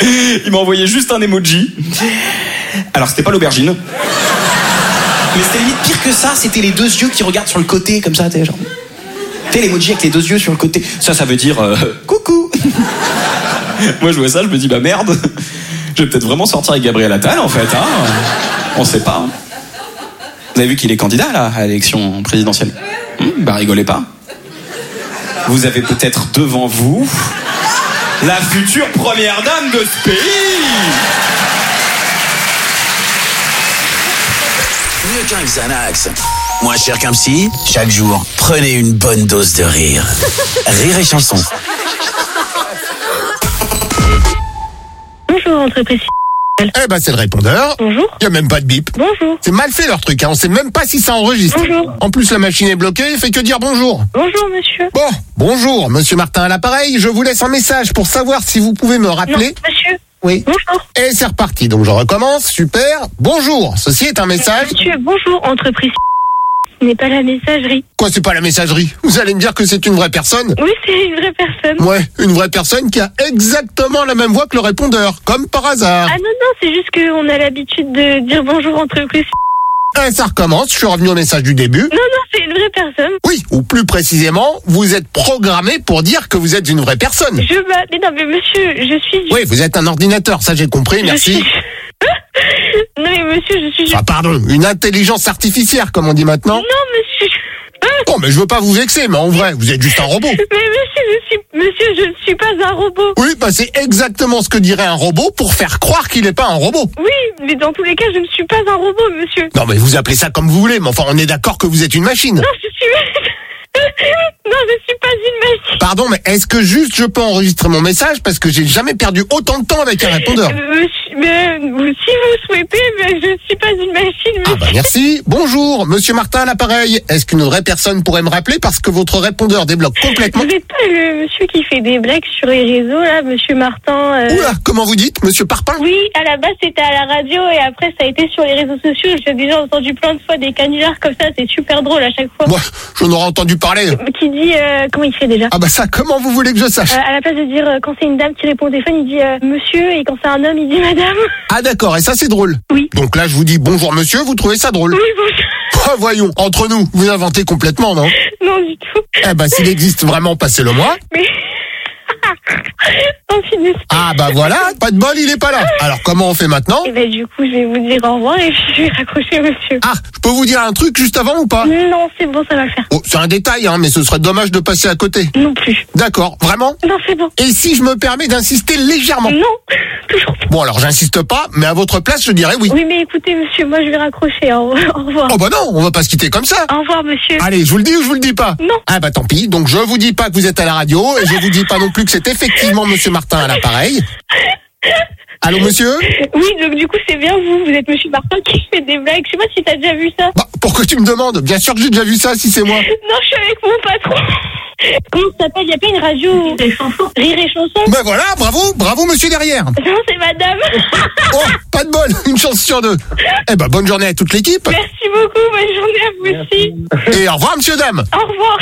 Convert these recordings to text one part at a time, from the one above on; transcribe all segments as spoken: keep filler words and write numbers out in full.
Il m'a envoyé juste un emoji. Alors, c'était pas l'aubergine. Mais c'était limite pire que ça. C'était les deux yeux qui regardent sur le côté, comme ça, t'es genre... T'es l'emoji avec les deux yeux sur le côté. Ça, ça veut dire euh, coucou. Moi, je vois ça, je me dis, bah merde. Je vais peut-être vraiment sortir avec Gabriel Attal, en fait. Hein. On sait pas. Hein. Vous avez vu qu'il est candidat, là, à l'élection présidentielle. Hum, bah, rigolez pas. Vous avez peut-être devant vous la future première dame de ce pays. Mieux qu'un Xanax, moins cher qu'un psy, chaque jour, prenez une bonne dose de rire. Rire et chanson. Bonjour, entreprise. Eh ben c'est le répondeur. Bonjour. Il n'y a même pas de bip. Bonjour. C'est mal fait leur truc, hein. On sait même pas si ça enregistre. Bonjour. En plus la machine est bloquée, il fait que dire bonjour. Bonjour, monsieur. Bon, bonjour, monsieur Martin à l'appareil, je vous laisse un message pour savoir si vous pouvez me rappeler. Non, monsieur. Oui. Bonjour. Et c'est reparti, donc je recommence, super. Bonjour, ceci est un message... Monsieur, bonjour, entreprise. Ce n'est pas la messagerie. Quoi, c'est pas la messagerie? Vous allez me dire que c'est une vraie personne? Oui, c'est une vraie personne. Ouais, une vraie personne qui a exactement la même voix que le répondeur, comme par hasard. Ah non, non, c'est juste qu'on a l'habitude de dire bonjour, entreprise. Et ça recommence, je suis revenu au message du début. Non, non, c'est une vraie personne. Oui, ou plus précisément, vous êtes programmé pour dire que vous êtes une vraie personne. Je m'appelle... Mais non, mais monsieur, je suis... Oui, vous êtes un ordinateur, ça j'ai compris, Je merci. suis- Non, mais monsieur, je suis... Ah pardon, une intelligence artificielle comme on dit maintenant. Non, monsieur... Bon, mais je veux pas vous vexer, mais en vrai, vous êtes juste un robot. Mais monsieur, je suis... Monsieur, je ne suis pas un robot. Oui, bah c'est exactement ce que dirait un robot pour faire croire qu'il n'est pas un robot. Oui, mais dans tous les cas, je ne suis pas un robot, monsieur. Non, mais vous appelez ça comme vous voulez, mais enfin, on est d'accord que vous êtes une machine. Non, je suis... Non, je suis pas une machine. Pardon, mais est-ce que juste je peux enregistrer mon message parce que j'ai jamais perdu autant de temps avec un répondeur. Monsieur, mais, si vous souhaitez, mais je ne suis pas une machine, monsieur. Ah bah merci. Bonjour, monsieur Martin à l'appareil. Est-ce qu'une vraie personne pourrait me rappeler parce que votre répondeur débloque complètement... Vous n'êtes pas le monsieur qui fait des blagues sur les réseaux, là, monsieur Martin euh... Oula, comment vous dites, monsieur Parpin? Oui, à la base, c'était à la radio et après, ça a été sur les réseaux sociaux. J'ai déjà entendu plein de fois des canulars comme ça. C'est super drôle à chaque fois. Moi, j'en aurais entendu parler. Qui dit... Euh, comment il fait déjà? Ah bah ça, comment vous voulez que je sache? Euh, à la place de dire, euh, quand c'est une dame qui répond au téléphone, il dit euh, monsieur, et quand c'est un homme, il dit madame. Ah d'accord, et ça c'est drôle. Oui. Donc là, je vous dis bonjour monsieur, vous trouvez ça drôle? Oui, bonjour. Ah, voyons, entre nous, vous inventez complètement, non? Non, du tout. Eh bah s'il existe vraiment, passez-le moi. Mais... Oh, finesse. Ah bah voilà, pas de bol, il est pas là. Alors comment on fait maintenant? Et ben du coup, je vais vous dire au revoir et puis je vais raccrocher, monsieur. Ah, je peux vous dire un truc juste avant ou pas? Non, c'est bon, ça va le faire. Oh, c'est un détail, hein, mais ce serait dommage de passer à côté. Non plus. D'accord, vraiment? Non, c'est bon. Et si je me permets d'insister légèrement? Non, toujours pas. Bon alors j'insiste pas, mais à votre place je dirais oui. Oui, mais écoutez, monsieur, moi je vais raccrocher. Au, au revoir. Oh bah non, on va pas se quitter comme ça. Au revoir, monsieur. Allez, je vous le dis ou je vous le dis pas? Non. Ah bah tant pis, donc je vous dis pas que vous êtes à la radio, et je vous dis pas non plus que c'est effectivement monsieur Martin à l'appareil. Allô monsieur? Oui, donc du coup, c'est bien vous. Vous êtes monsieur Martin qui fait des blagues. Je sais pas si t'as déjà vu ça. Bah, pourquoi tu me demandes? Bien sûr que j'ai déjà vu ça, si c'est moi. Non, je suis avec mon patron. Comment ça s'appelle? Il y a pas une radio Rire et chanson. Rire et chanson. Ben voilà, bravo, bravo monsieur derrière. Non, c'est madame. Oh, pas de bol, une chance sur deux. Eh ben bonne journée à toute l'équipe. Merci beaucoup, bonne journée à vous aussi. Et au revoir monsieur dame. Au revoir.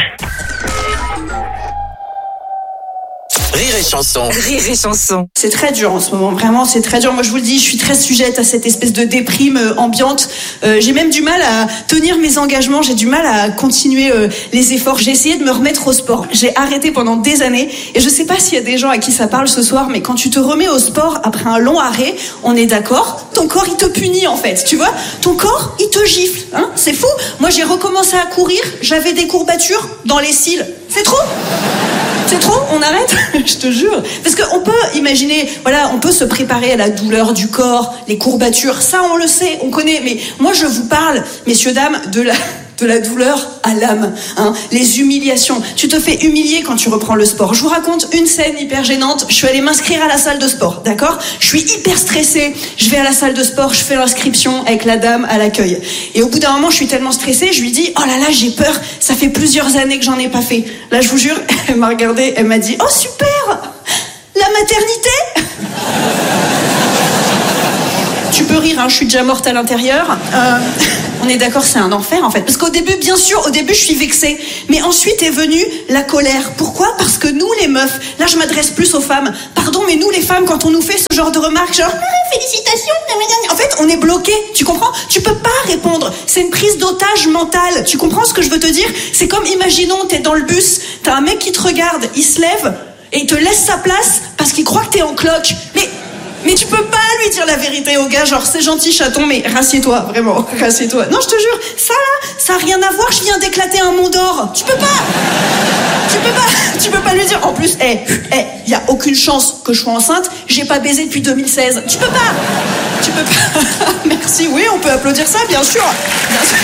Rire et chanson. Rire et chanson. C'est très dur en ce moment, vraiment c'est très dur. Moi je vous le dis, je suis très sujette à cette espèce de déprime euh, ambiante. Euh, j'ai même du mal à tenir mes engagements, j'ai du mal à continuer euh, les efforts. J'ai essayé de me remettre au sport. J'ai arrêté pendant des années et je sais pas s'il y a des gens à qui ça parle ce soir, mais quand tu te remets au sport après un long arrêt, on est d'accord, ton corps il te punit en fait, tu vois. Ton corps il te gifle, hein, c'est fou. Moi j'ai recommencé à courir, j'avais des courbatures dans les cils. C'est trop. C'est trop, on arrête. Je te jure. Parce qu'on peut imaginer, voilà, on peut se préparer à la douleur du corps, les courbatures, ça on le sait, on connaît. Mais moi je vous parle, messieurs, dames, de la, de la douleur à l'âme, hein, les humiliations. Tu te fais humilier quand tu reprends le sport. Je vous raconte une scène hyper gênante. Je suis allée m'inscrire à la salle de sport, d'accord? Je suis hyper stressée. Je vais à la salle de sport, je fais l'inscription avec la dame à l'accueil. Et au bout d'un moment, je suis tellement stressée, je lui dis, oh là là, j'ai peur. Ça fait plusieurs années que j'en ai pas fait. Là, je vous jure, elle m'a regardée, elle m'a dit, oh super, la maternité. Tu peux rire, hein, je suis déjà morte à l'intérieur. Euh... On est d'accord, c'est un enfer en fait. Parce qu'au début, bien sûr, au début je suis vexée. Mais ensuite est venue la colère. Pourquoi ? Parce que nous les meufs, là je m'adresse plus aux femmes. Pardon, mais nous les femmes, quand on nous fait ce genre de remarques, genre ah, félicitations, en fait on est bloqué. Tu comprends ? Tu peux pas répondre. C'est une prise d'otage mentale. Tu comprends ce que je veux te dire ? C'est comme, imaginons, t'es dans le bus, t'as un mec qui te regarde, il se lève et il te laisse sa place parce qu'il croit que t'es en cloque. Mais Mais tu peux pas lui dire la vérité au gars, genre c'est gentil chaton, mais rassieds-toi, vraiment, rassieds-toi. Non, je te jure, ça là, ça a rien à voir, je viens d'éclater un mont d'or. Tu peux pas, tu peux pas, tu peux pas lui dire. En plus, hé, hey, hé, hey, y a aucune chance que je sois enceinte, j'ai pas baisé depuis deux mille seize. Tu peux pas, tu peux pas. Merci, oui, on peut applaudir ça, bien sûr. Bien sûr.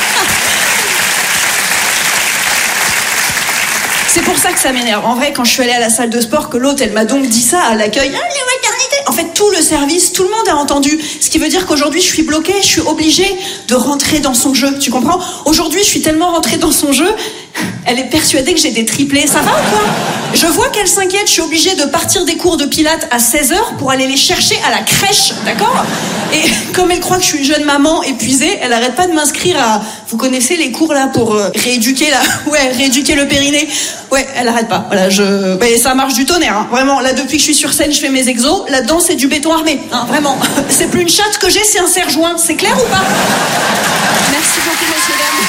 C'est pour ça que ça m'énerve. En vrai, quand je suis allée à la salle de sport, que l'autre, elle m'a donc dit ça à l'accueil. Ah, les maternités. En fait, tout le service, tout le monde a entendu. Ce qui veut dire qu'aujourd'hui, je suis bloquée, je suis obligée de rentrer dans son jeu. Tu comprends ? Aujourd'hui, je suis tellement rentrée dans son jeu, elle est persuadée que j'ai des triplés. Ça va ou quoi ? Je vois qu'elle s'inquiète, je suis obligée de partir des cours de pilates à seize heures pour aller les chercher à la crèche, d'accord ? Et comme elle croit que je suis une jeune maman épuisée, elle arrête pas de m'inscrire à... Vous connaissez les cours là pour euh, rééduquer là, ouais, rééduquer le périnée. Ouais, elle arrête pas. Voilà, je, bah, ça marche du tonnerre. Hein. Vraiment, là depuis que je suis sur scène, je fais mes exos. Là-dedans, c'est du béton armé. Hein, vraiment, c'est plus une chatte que j'ai, c'est un serre-joint. C'est clair ou pas ? Merci beaucoup, messieurs dames.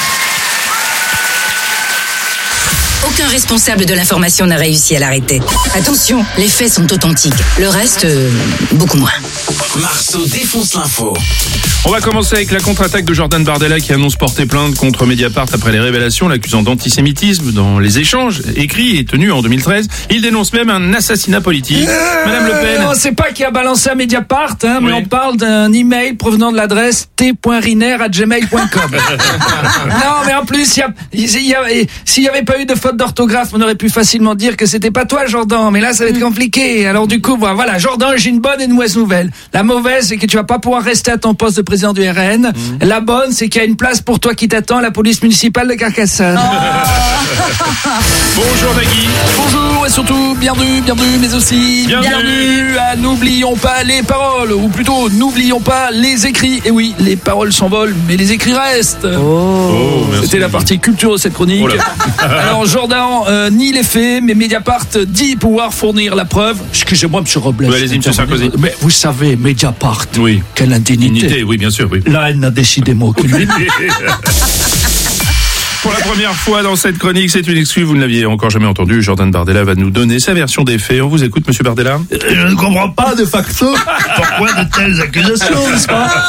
Aucun responsable de l'information n'a réussi à l'arrêter. Attention, les faits sont authentiques. Le reste, euh, beaucoup moins. Marceau défonce l'info. On va commencer avec la contre-attaque de Jordan Bardella qui annonce porter plainte contre Mediapart après les révélations l'accusant d'antisémitisme dans les échanges écrits et tenus en deux mille treize. Il dénonce même un assassinat politique. Euh, Madame Le Pen. On ne sait pas qui a balancé à Mediapart, hein, mais oui. on parle d'un email provenant de l'adresse t point riner arobase gmail point com. Non, mais en plus, y a, y a, s'il n'y avait pas eu de faute d'orthographe, on aurait pu facilement dire que c'était pas toi, Jordan. Mais là, ça va être compliqué. Alors du coup, voilà, Jordan, j'ai une bonne et une mauvaise nouvelle. La mauvaise, c'est que tu vas pas pouvoir rester à ton poste de président du R N. Mmh. La bonne, c'est qu'il y a une place pour toi qui t'attend à la police municipale de Carcassonne. Oh. Bonjour Nagui. Bonjour et surtout bienvenue, bienvenue, mais aussi bienvenue, bienvenue à N'oublions pas les paroles, ou plutôt N'oublions pas les écrits. Et oui, les paroles s'envolent, mais les écrits restent. Oh, oh C'était la partie culture de cette chronique. Oh Alors Jordan euh, nie les faits, mais Mediapart dit pouvoir fournir la preuve. Excusez-moi, monsieur Robles. Oui, allez-y, monsieur Sarkozy. Mais vous savez, Mediapart, oui. Quelle indignité. Dignité, oui, bien sûr, oui. Là, elle n'a décidé mot que lui. Pour la première fois dans cette chronique, c'est une excuse, vous ne l'aviez encore jamais entendu. Jordan Bardella va nous donner sa version des faits. On vous écoute, monsieur Bardella. Je ne comprends pas de facto pourquoi de telles accusations, n'est-ce pas ?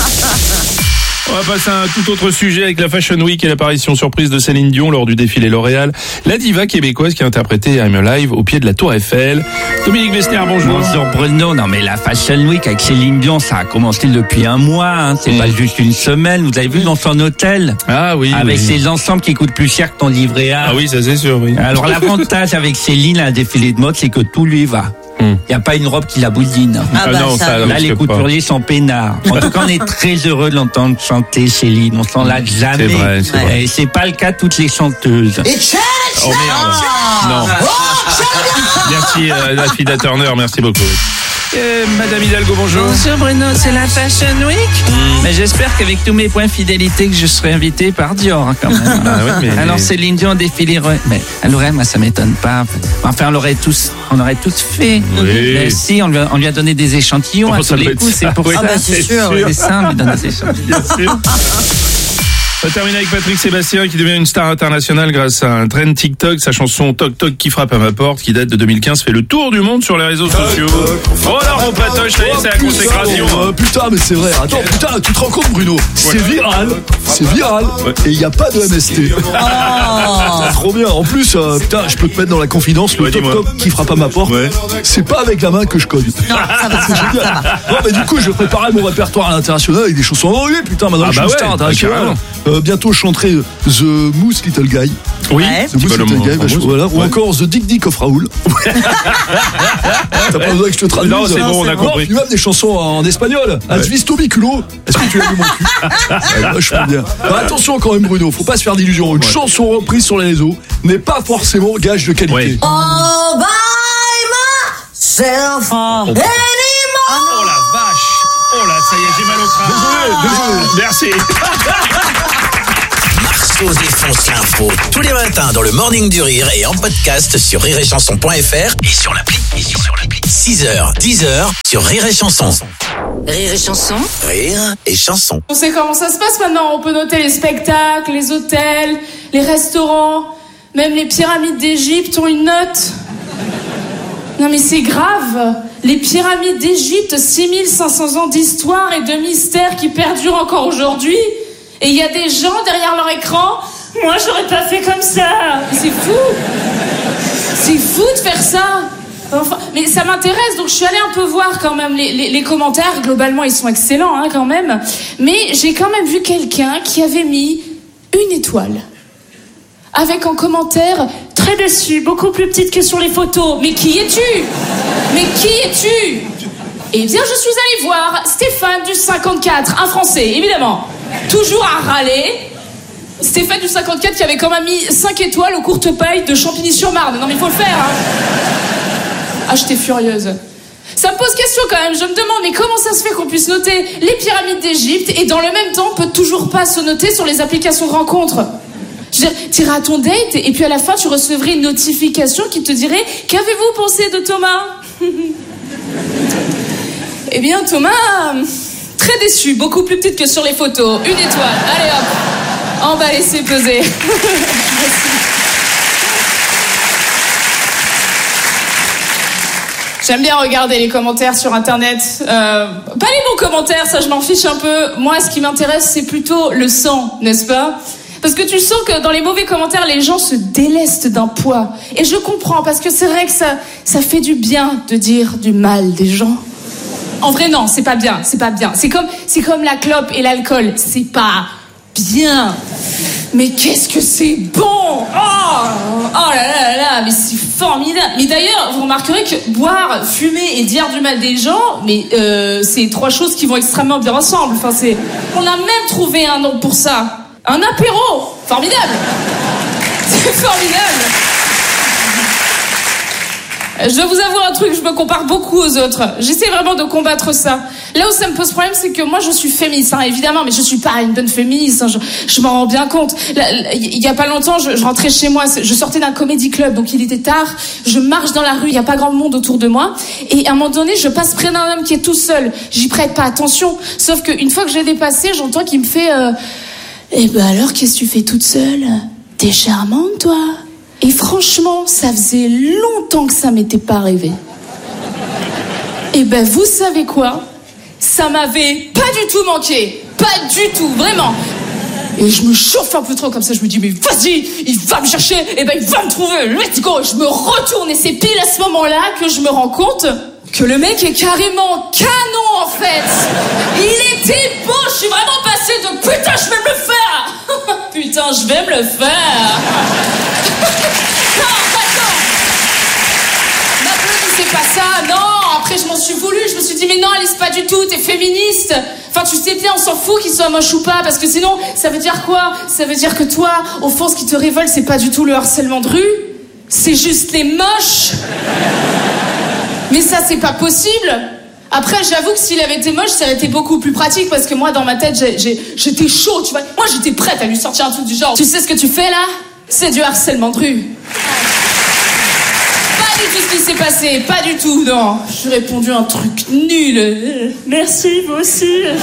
On va passer à un tout autre sujet avec la Fashion Week et l'apparition surprise de Céline Dion lors du défilé L'Oréal. La diva québécoise qui a interprété I'm Alive au pied de la Tour Eiffel. Dominique Besnier, bonjour. Bonjour Bruno. Non mais la Fashion Week avec Céline Dion, ça a commencé depuis un mois. Hein. C'est mmh. pas juste une semaine. Vous avez vu dans son hôtel ? Ah oui. Avec oui. ses ensembles qui coûtent plus cher que ton livret A. Ah oui, ça c'est sûr. Oui. Alors l'avantage avec Céline à un défilé de mode, c'est que tout lui va. Il mmh. n'y a pas une robe qui la boudine. Ah, ah bah non, ça, ça là, les couturiers sont peinards. En tout cas, on est très heureux de l'entendre chanter Céline. On s'en l'a jamais. C'est vrai, c'est vrai. Et c'est pas le cas de toutes les chanteuses. Et Chelsea Oh merde. Non. Oh, merci, euh, la fille d'Turner, merci beaucoup. Euh, Madame Hidalgo, bonjour. Bonjour Bruno, c'est la Fashion Week. Mmh. Mais j'espère qu'avec tous mes points fidélité que je serai invité par Dior quand même. Ah oui, mais... Alors Céline Dion défilerait, mais elle aurait, moi ça m'étonne pas. Enfin on l'aurait tous, on aurait tous fait. Oui. Mais si on lui, a, on lui a donné des échantillons oh, à tous les coups, c'est pour oui, ça. Ah bah, c'est, c'est sûr, sûr. C'est ça, on lui donne des échantillons. Bien sûr. On va terminer avec Patrick Sébastien qui devient une star internationale grâce à un trend TikTok. Sa chanson Toc Toc qui frappe à ma porte, qui date de deux mille quinze, fait le tour du monde sur les réseaux sociaux. Oh là, mon patoche, ça y est, c'est la consécration. Oh, putain, mais c'est vrai. Attends, putain, tu te rends compte, Bruno ? C'est viral. C'est viral. Et il n'y a pas de M S T. Oh. Trop bien. En plus, euh, putain, je peux te mettre dans la confidence, le ouais, Toc Toc qui frappe à ma porte. Ouais. C'est pas avec la main que je code. Non, ça va, c'est génial. Non, mais du coup, je vais préparer mon répertoire à l'international avec des chansons en anglais. Putain, maintenant, ah je bah suis ouais, star international. Euh, bientôt, je chanterai The Moose Little Guy. Oui, The Moose Little Guy, bah, voilà. Ou encore The Dick Dick of Raoul. T'as pas besoin que je te traduise. Non, c'est bon, on a compris. Puis même des chansons en espagnol. Advisto mi culo. Est-ce que tu as vu mon cul? Ouais, vachement bien. Alors, attention quand même, Bruno, faut pas se faire d'illusions. Une ouais. chanson reprise sur les réseaux n'est pas forcément gage de qualité. Ouais. All by myself oh. anymore. Oh la vache. Oh là, ça y est, j'ai mal au crâne. Désolé, désolé. Merci. Marceau défonce l'info tous les matins dans le Morning du Rire et en podcast sur rire et chanson point f r et sur l'appli. Et sur l'appli. six heures, dix heures sur Rire et Chanson. Rire et chanson. Rire et Chanson. On sait comment ça se passe maintenant. On peut noter les spectacles, les hôtels, les restaurants, même les pyramides d'Égypte ont une note. Non mais c'est grave. Les pyramides d'Égypte, six mille cinq cents ans d'histoire et de mystère qui perdurent encore aujourd'hui. Et il y a des gens derrière leur écran. Moi, j'aurais pas fait comme ça. C'est fou. C'est fou de faire ça. Enfin, mais ça m'intéresse, donc je suis allée un peu voir quand même les, les, les commentaires. Globalement, ils sont excellents, hein, quand même. Mais j'ai quand même vu quelqu'un qui avait mis une étoile. Avec en commentaire, très déçu, beaucoup plus petite que sur les photos. Mais qui es-tu ? Mais qui es-tu ? Eh bien, je suis allée voir Stéphane du cinquante-quatre, un Français, évidemment. Toujours à râler. Stéphane du cinquante-quatre qui avait quand même mis cinq étoiles aux courtes pailles de Champigny-sur-Marne. Non mais il faut le faire, hein. Ah, j'étais furieuse. Ça me pose question quand même, je me demande, mais comment ça se fait qu'on puisse noter les pyramides d'Égypte et dans le même temps on peut toujours pas se noter sur les applications de rencontres ? Je veux dire, t'irais à ton date et puis à la fin tu recevrais une notification qui te dirait « Qu'avez-vous pensé de Thomas ?» Eh bien Thomas, très déçu, beaucoup plus petite que sur les photos. Une étoile, allez hop, on va laisser peser. Merci. J'aime bien regarder les commentaires sur internet. Euh, pas les bons commentaires, ça je m'en fiche un peu. Moi, ce qui m'intéresse, c'est plutôt le sang, n'est-ce pas ? Parce que tu sens que dans les mauvais commentaires, les gens se délestent d'un poids. Et je comprends, parce que c'est vrai que ça, ça fait du bien de dire du mal des gens. En vrai, non, c'est pas bien, c'est pas bien. C'est comme, c'est comme la clope et l'alcool, c'est pas bien. Mais qu'est-ce que c'est bon! Oh, oh là là là là, mais c'est formidable. Mais d'ailleurs, vous remarquerez que boire, fumer et dire du mal des gens, mais euh, c'est trois choses qui vont extrêmement bien ensemble. Enfin, c'est, on a même trouvé un nom pour ça. Un apéro! Formidable! C'est formidable! Je dois vous avouer un truc, je me compare beaucoup aux autres. J'essaie vraiment de combattre ça. Là où ça me pose problème, c'est que moi je suis féministe, hein, évidemment, mais je suis pas une bonne féministe, hein, je, je m'en rends bien compte. Il y a pas longtemps, je, je rentrais chez moi, je sortais d'un comédie club, donc il était tard, je marche dans la rue, il y a pas grand monde autour de moi, et à un moment donné, je passe près d'un homme qui est tout seul. J'y prête pas attention, sauf qu'une fois que je l'ai dépassé, j'entends qu'il me fait euh, « Eh ben alors, qu'est-ce que tu fais toute seule ? T'es charmante, toi ?» Et franchement, ça faisait longtemps que ça m'était pas arrivé. Et ben, vous savez quoi ? Ça m'avait pas du tout manqué. Pas du tout, vraiment. Et je me chauffe un peu trop comme ça, je me dis, mais vas-y, il va me chercher, et ben il va me trouver, let's go. Je me retourne et c'est pile à ce moment-là que je me rends compte que le mec est carrément canon, en fait. Il était beau, je suis vraiment passée de putain, je vais me le faire. Putain, je vais me le faire. Non, attends. M'applaudissez pas ça, non. Après, je m'en suis voulu, je me suis dit, mais non, Alice, pas du tout, t'es féministe. Enfin, tu sais bien, on s'en fout qu'il soit moche ou pas, parce que sinon, ça veut dire quoi ? Ça veut dire que toi, au fond, ce qui te révolte, c'est pas du tout le harcèlement de rue, c'est juste les moches. Mais ça, c'est pas possible. Après, j'avoue que s'il avait été moche, ça aurait été beaucoup plus pratique, parce que moi, dans ma tête, j'ai, j'ai, j'étais chaud, tu vois. Moi, j'étais prête à lui sortir un truc du genre, tu sais ce que tu fais, là ? C'est du harcèlement de rue. Pas du tout ce qui s'est passé, pas du tout, non. J'ai répondu un truc nul. Merci, vous aussi. Rire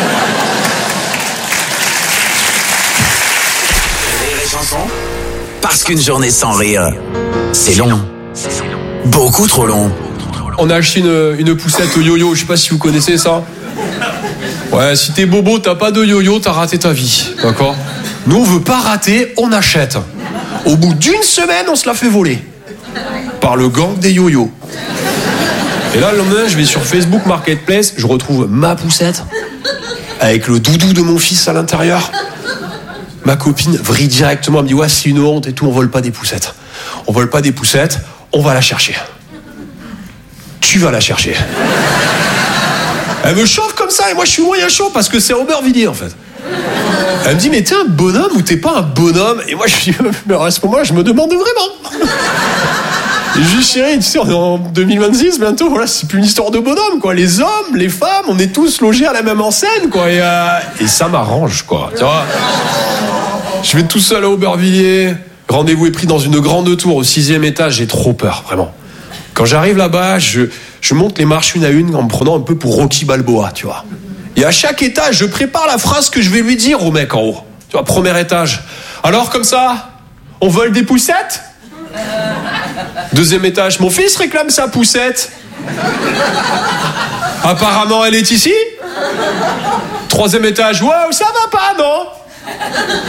et Chanson. Parce qu'une journée sans rire, c'est long. Beaucoup trop long. On a acheté une, une poussette yo-yo, je sais pas si vous connaissez ça. Ouais, si t'es bobo, t'as pas de yo-yo, t'as raté ta vie, d'accord ? Nous, on veut pas rater, on achète. Au bout d'une semaine, on se la fait voler. Par le gang des yo-yo. Et là, le lendemain, je vais sur Facebook Marketplace, je retrouve ma poussette, avec le doudou de mon fils à l'intérieur. Ma copine vrille directement, elle me dit « Ouais, c'est une honte et tout, on vole pas des poussettes. On vole pas des poussettes, on va la chercher. » Tu vas la chercher. Elle me chauffe comme ça, et moi je suis moyen chaud, parce que c'est Aubervilliers, en fait. Elle me dit, mais t'es un bonhomme ou t'es pas un bonhomme ? Et moi, je suis, mais à ce moment-là, je me demande vraiment. Et je dis, chérie, tu sais, on est en deux mille vingt-six bientôt, voilà, c'est plus une histoire de bonhomme, quoi. Les hommes, les femmes, on est tous logés à la même enseigne, quoi. Et, euh, et ça m'arrange, quoi. Tu vois, je vais tout seul à Aubervilliers. Rendez-vous est pris dans une grande tour au sixième étage. J'ai trop peur, vraiment. Quand j'arrive là-bas, je, je monte les marches une à une en me prenant un peu pour Rocky Balboa, tu vois. Et à chaque étage, je prépare la phrase que je vais lui dire au mec en haut. Tu vois, premier étage. Alors, comme ça, on vole des poussettes ? Deuxième étage, mon fils réclame sa poussette. Apparemment, elle est ici. Troisième étage, wow, ça va pas, non ?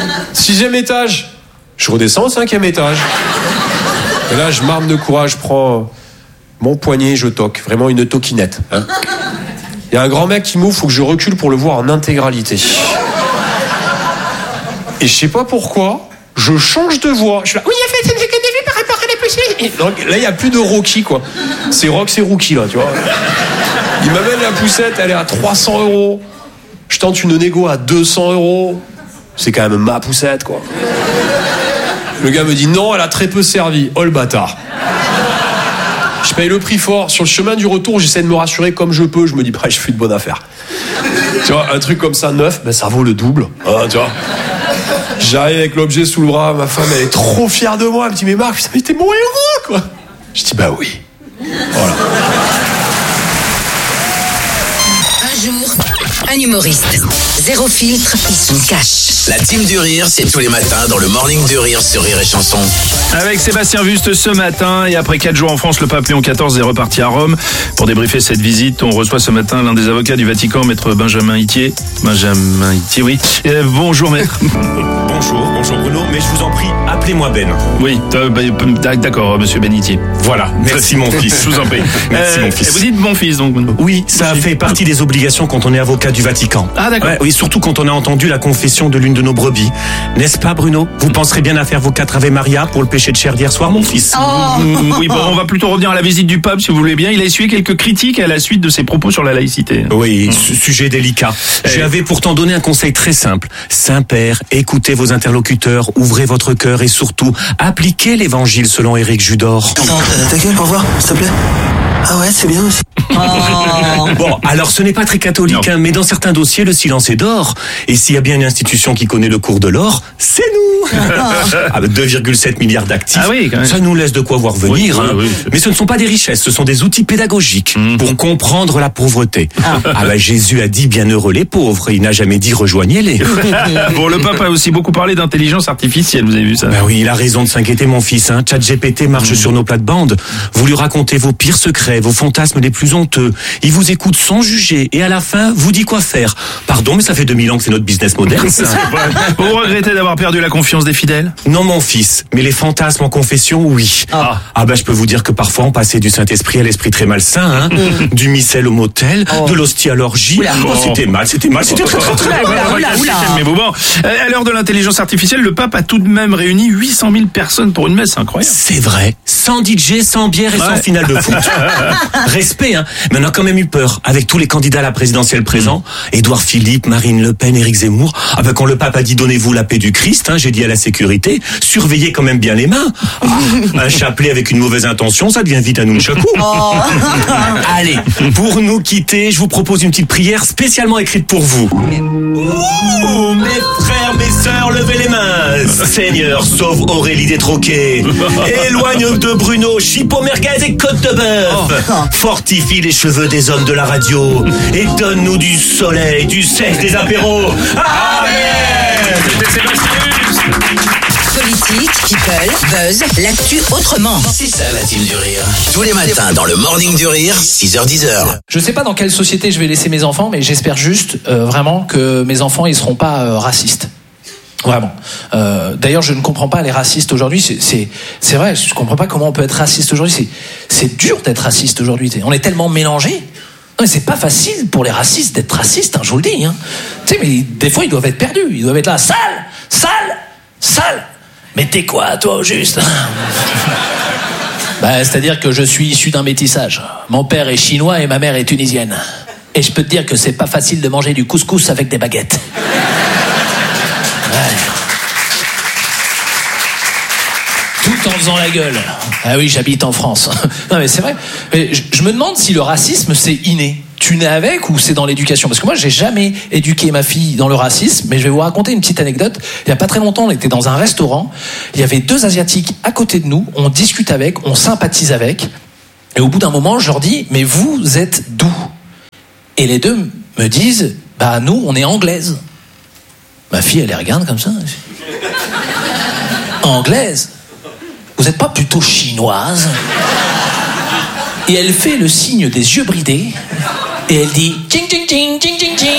Sixième étage, je redescends au cinquième étage. Et là, je m'arme de courage, je prends mon poignet, je toque. Vraiment une toquinette. Hein. Il y a un grand mec qui m'ouvre, faut que je recule pour le voir en intégralité. Et je sais pas pourquoi, je change de voix. Je suis là, oui, il a fait par réparer les poussettes. Donc là, il n'y a plus de Rocky, quoi. C'est Rock, c'est Rookie, là, tu vois. Il m'amène la poussette, elle est à trois cents euros. Je tente une négo à deux cents euros. C'est quand même ma poussette, quoi. Le gars me dit non, elle a très peu servi. Oh le bâtard. Je paye le prix fort. Sur le chemin du retour, j'essaie de me rassurer comme je peux. Je me dis, bah, je fais de bonne affaire. Tu vois, un truc comme ça, neuf, ben, ça vaut le double. Ah, tu vois. J'arrive avec l'objet sous le bras. Ma femme, elle est trop fière de moi. Elle me dit, mais Marc, putain, mais t'es mon héros, quoi. Je dis, bah oui. Voilà. Un jour, un humoriste. Zéro filtre, ils sont cash. La team du rire, c'est tous les matins dans le Morning du Rire sur Rire et Chanson. Avec Sébastien Wüst ce matin, et après quatre jours en France, le pape Léon quatorze est reparti à Rome. Pour débriefer cette visite, on reçoit ce matin l'un des avocats du Vatican, maître Benjamin Itier. Benjamin Itier, oui. Euh, bonjour maître. Bonjour, bonjour Bruno, mais je vous en prie, appelez-moi Ben. Oui, euh, bah, d'accord, monsieur Ben Itier. Voilà, merci mon fils. Je vous en prie. Merci euh, mon fils. Vous dites mon fils donc. Oui, ça fait partie des obligations quand on est avocat du Vatican. Ah d'accord. Ouais, oui, surtout quand on a entendu la confession de l'une de nos brebis. N'est-ce pas Bruno ? Vous penserez bien à faire vos quatre Ave Maria pour le péché de chair d'hier soir, mon fils. Oh. Oui, bon, on va plutôt revenir à la visite du pape, si vous voulez bien. Il a essuyé quelques critiques à la suite de ses propos sur la laïcité. Oui, sujet délicat. Eh. J'avais pourtant donné un conseil très simple. Saint-Père, écoutez vos interlocuteurs, ouvrez votre cœur et surtout, appliquez l'évangile selon Éric Judor. Ta gueule, au revoir, s'il te plaît. Ah ouais, c'est bien aussi. Oh. Bon, alors ce n'est pas très catholique, hein, mais dans certains dossiers, le silence est d'or. Et s'il y a bien une institution qui connaît le cours de l'or, c'est nous. Avec deux virgule sept milliards d'actifs, ah oui, ça nous laisse de quoi voir venir. Oui, hein. oui, oui. Mais ce ne sont pas des richesses, ce sont des outils pédagogiques mmh. pour comprendre la pauvreté. Ah, ah bah, Jésus a dit bienheureux les pauvres, il n'a jamais dit rejoignez-les. Bon, le pape a aussi beaucoup parlé d'intelligence artificielle, vous avez vu ça ? Ben oui, il a raison de s'inquiéter, mon fils. Hein. ChatGPT marche mmh. sur nos plates-bandes. Vous lui racontez vos pires secrets, vos fantasmes les plus honteux. Il vous écoute sans juger et à la fin, vous dit quoi faire. Pardon, mais ça fait deux mille ans que c'est notre business moderne. Vous regrettez d'avoir perdu la confiance des fidèles ? Non, mon fils, mais les fantasmes en confession, oui. Ah, ah bah je peux vous dire que parfois on passait du Saint-Esprit à l'esprit très malsain, hein. mmh. du missel au motel, oh. de l'hostie à l'orgie. Oh, c'était mal, c'était mal, c'était très très très mal. Mais bon, bon, à l'heure de l'intelligence artificielle, le pape a tout de même réuni huit cent mille personnes pour une messe, c'est incroyable. C'est vrai, sans D J, sans bière et ouais. sans finale de foot. Respect, hein. Mais on a quand même eu peur avec tous les candidats à la présidentielle présents. Mmh. Édouard Philippe, Marine Le Pen, Éric Zemmour. Ah ben quand le pape a dit donnez-vous la paix du Christ, hein, j'ai dit à la sécurité, surveillez quand même bien les mains. Ah, un chapelet avec une mauvaise intention, ça devient vite un nunchaku. Oh. Allez, pour nous quitter, je vous propose une petite prière spécialement écrite pour vous. Ouh, mes frères, mes sœurs, levez les mains. Seigneur, sauve Aurélie Détroquet. Éloigne de Bruno, Chipo Merguez et Côte de Bœuf. Oh. Fortifie les cheveux des hommes de la radio et donne-nous du soleil, du sexe, des apéros. Amen. C'était Sébastien Wüst. Politique, people, buzz, l'actu autrement. C'est ça la team du rire. Tous les matins dans le Morning du Rire, six heures dix. Je sais pas dans quelle société je vais laisser mes enfants, mais j'espère juste euh, vraiment que mes enfants ils seront pas euh, racistes. Vraiment. Euh, d'ailleurs, je ne comprends pas les racistes aujourd'hui. C'est, c'est, c'est vrai, je comprends pas comment on peut être raciste aujourd'hui. C'est, c'est dur d'être raciste aujourd'hui. On est tellement mélangés. Non, mais c'est pas facile pour les racistes d'être racistes, hein, je vous le dis. Hein. Tu sais, mais des fois, ils doivent être perdus. Ils doivent être là, sale, sale, sale. Mais t'es quoi, toi, au juste? Bah, c'est-à-dire que je suis issu d'un métissage. Mon père est chinois et ma mère est tunisienne. Et je peux te dire que c'est pas facile de manger du couscous avec des baguettes. Ouais. en faisant la gueule. Ah oui, j'habite en France. Non mais c'est vrai. Mais je, je me demande si le racisme c'est inné. Tu nais avec ou c'est dans l'éducation? Parce que moi j'ai jamais éduqué ma fille dans le racisme, mais je vais vous raconter une petite anecdote. Il y a pas très longtemps, on était dans un restaurant, il y avait deux Asiatiques à côté de nous, on discute avec, on sympathise avec, et au bout d'un moment je leur dis, mais vous êtes d'où? Et les deux me disent, bah nous on est anglaises. Ma fille elle les regarde comme ça. Anglaise? Vous n'êtes pas plutôt chinoise? Et elle fait le signe des yeux bridés et elle dit ching ching ching ching ching ching.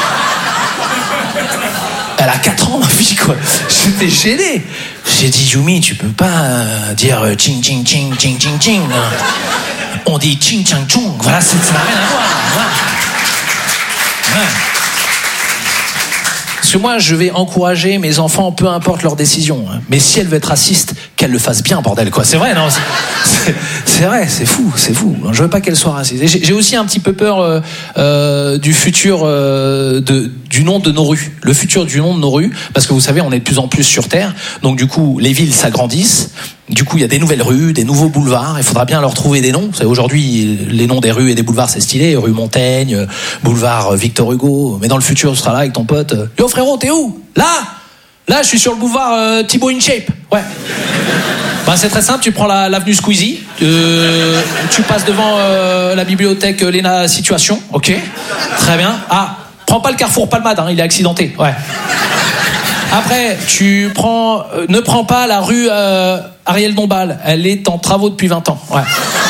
Elle a quatre ans ma fille quoi. J'étais gêné. J'ai dit Yumi, tu peux pas euh, dire ching ching ching ching ching ching. On dit ching chang chung. Voilà, ça n'a rien à voir. Voilà. Ouais. Parce que moi, je vais encourager mes enfants, peu importe leur décision. Mais si elle veut être raciste, qu'elle le fasse bien, bordel, quoi. C'est vrai, non? C'est, c'est vrai, c'est fou, c'est fou. Je veux pas qu'elle soit raciste. Et j'ai, j'ai aussi un petit peu peur euh, euh, du futur euh, de, du nom de nos rues. Le futur du nom de nos rues, parce que vous savez, on est de plus en plus sur Terre. Donc du coup, les villes s'agrandissent. Du coup, il y a des nouvelles rues, des nouveaux boulevards. Il faudra bien leur trouver des noms. Vous savez, aujourd'hui, les noms des rues et des boulevards, c'est stylé. Rue Montaigne, boulevard Victor Hugo. Mais dans le futur, tu seras là avec ton pote. Yo frérot, t'es où? Là Là, je suis sur le boulevard euh, Thibaut InShape. Ouais. Ben, c'est très simple. Tu prends la, l'avenue Squeezie. Euh, tu passes devant euh, la bibliothèque Léna Situation. Ok. Très bien. Ah, prends pas le carrefour Palmade. Hein, il est accidenté. Ouais. Après, tu prends, euh, ne prends pas la rue euh, Ariel Dombal. Elle est en travaux depuis vingt ans. Ouais.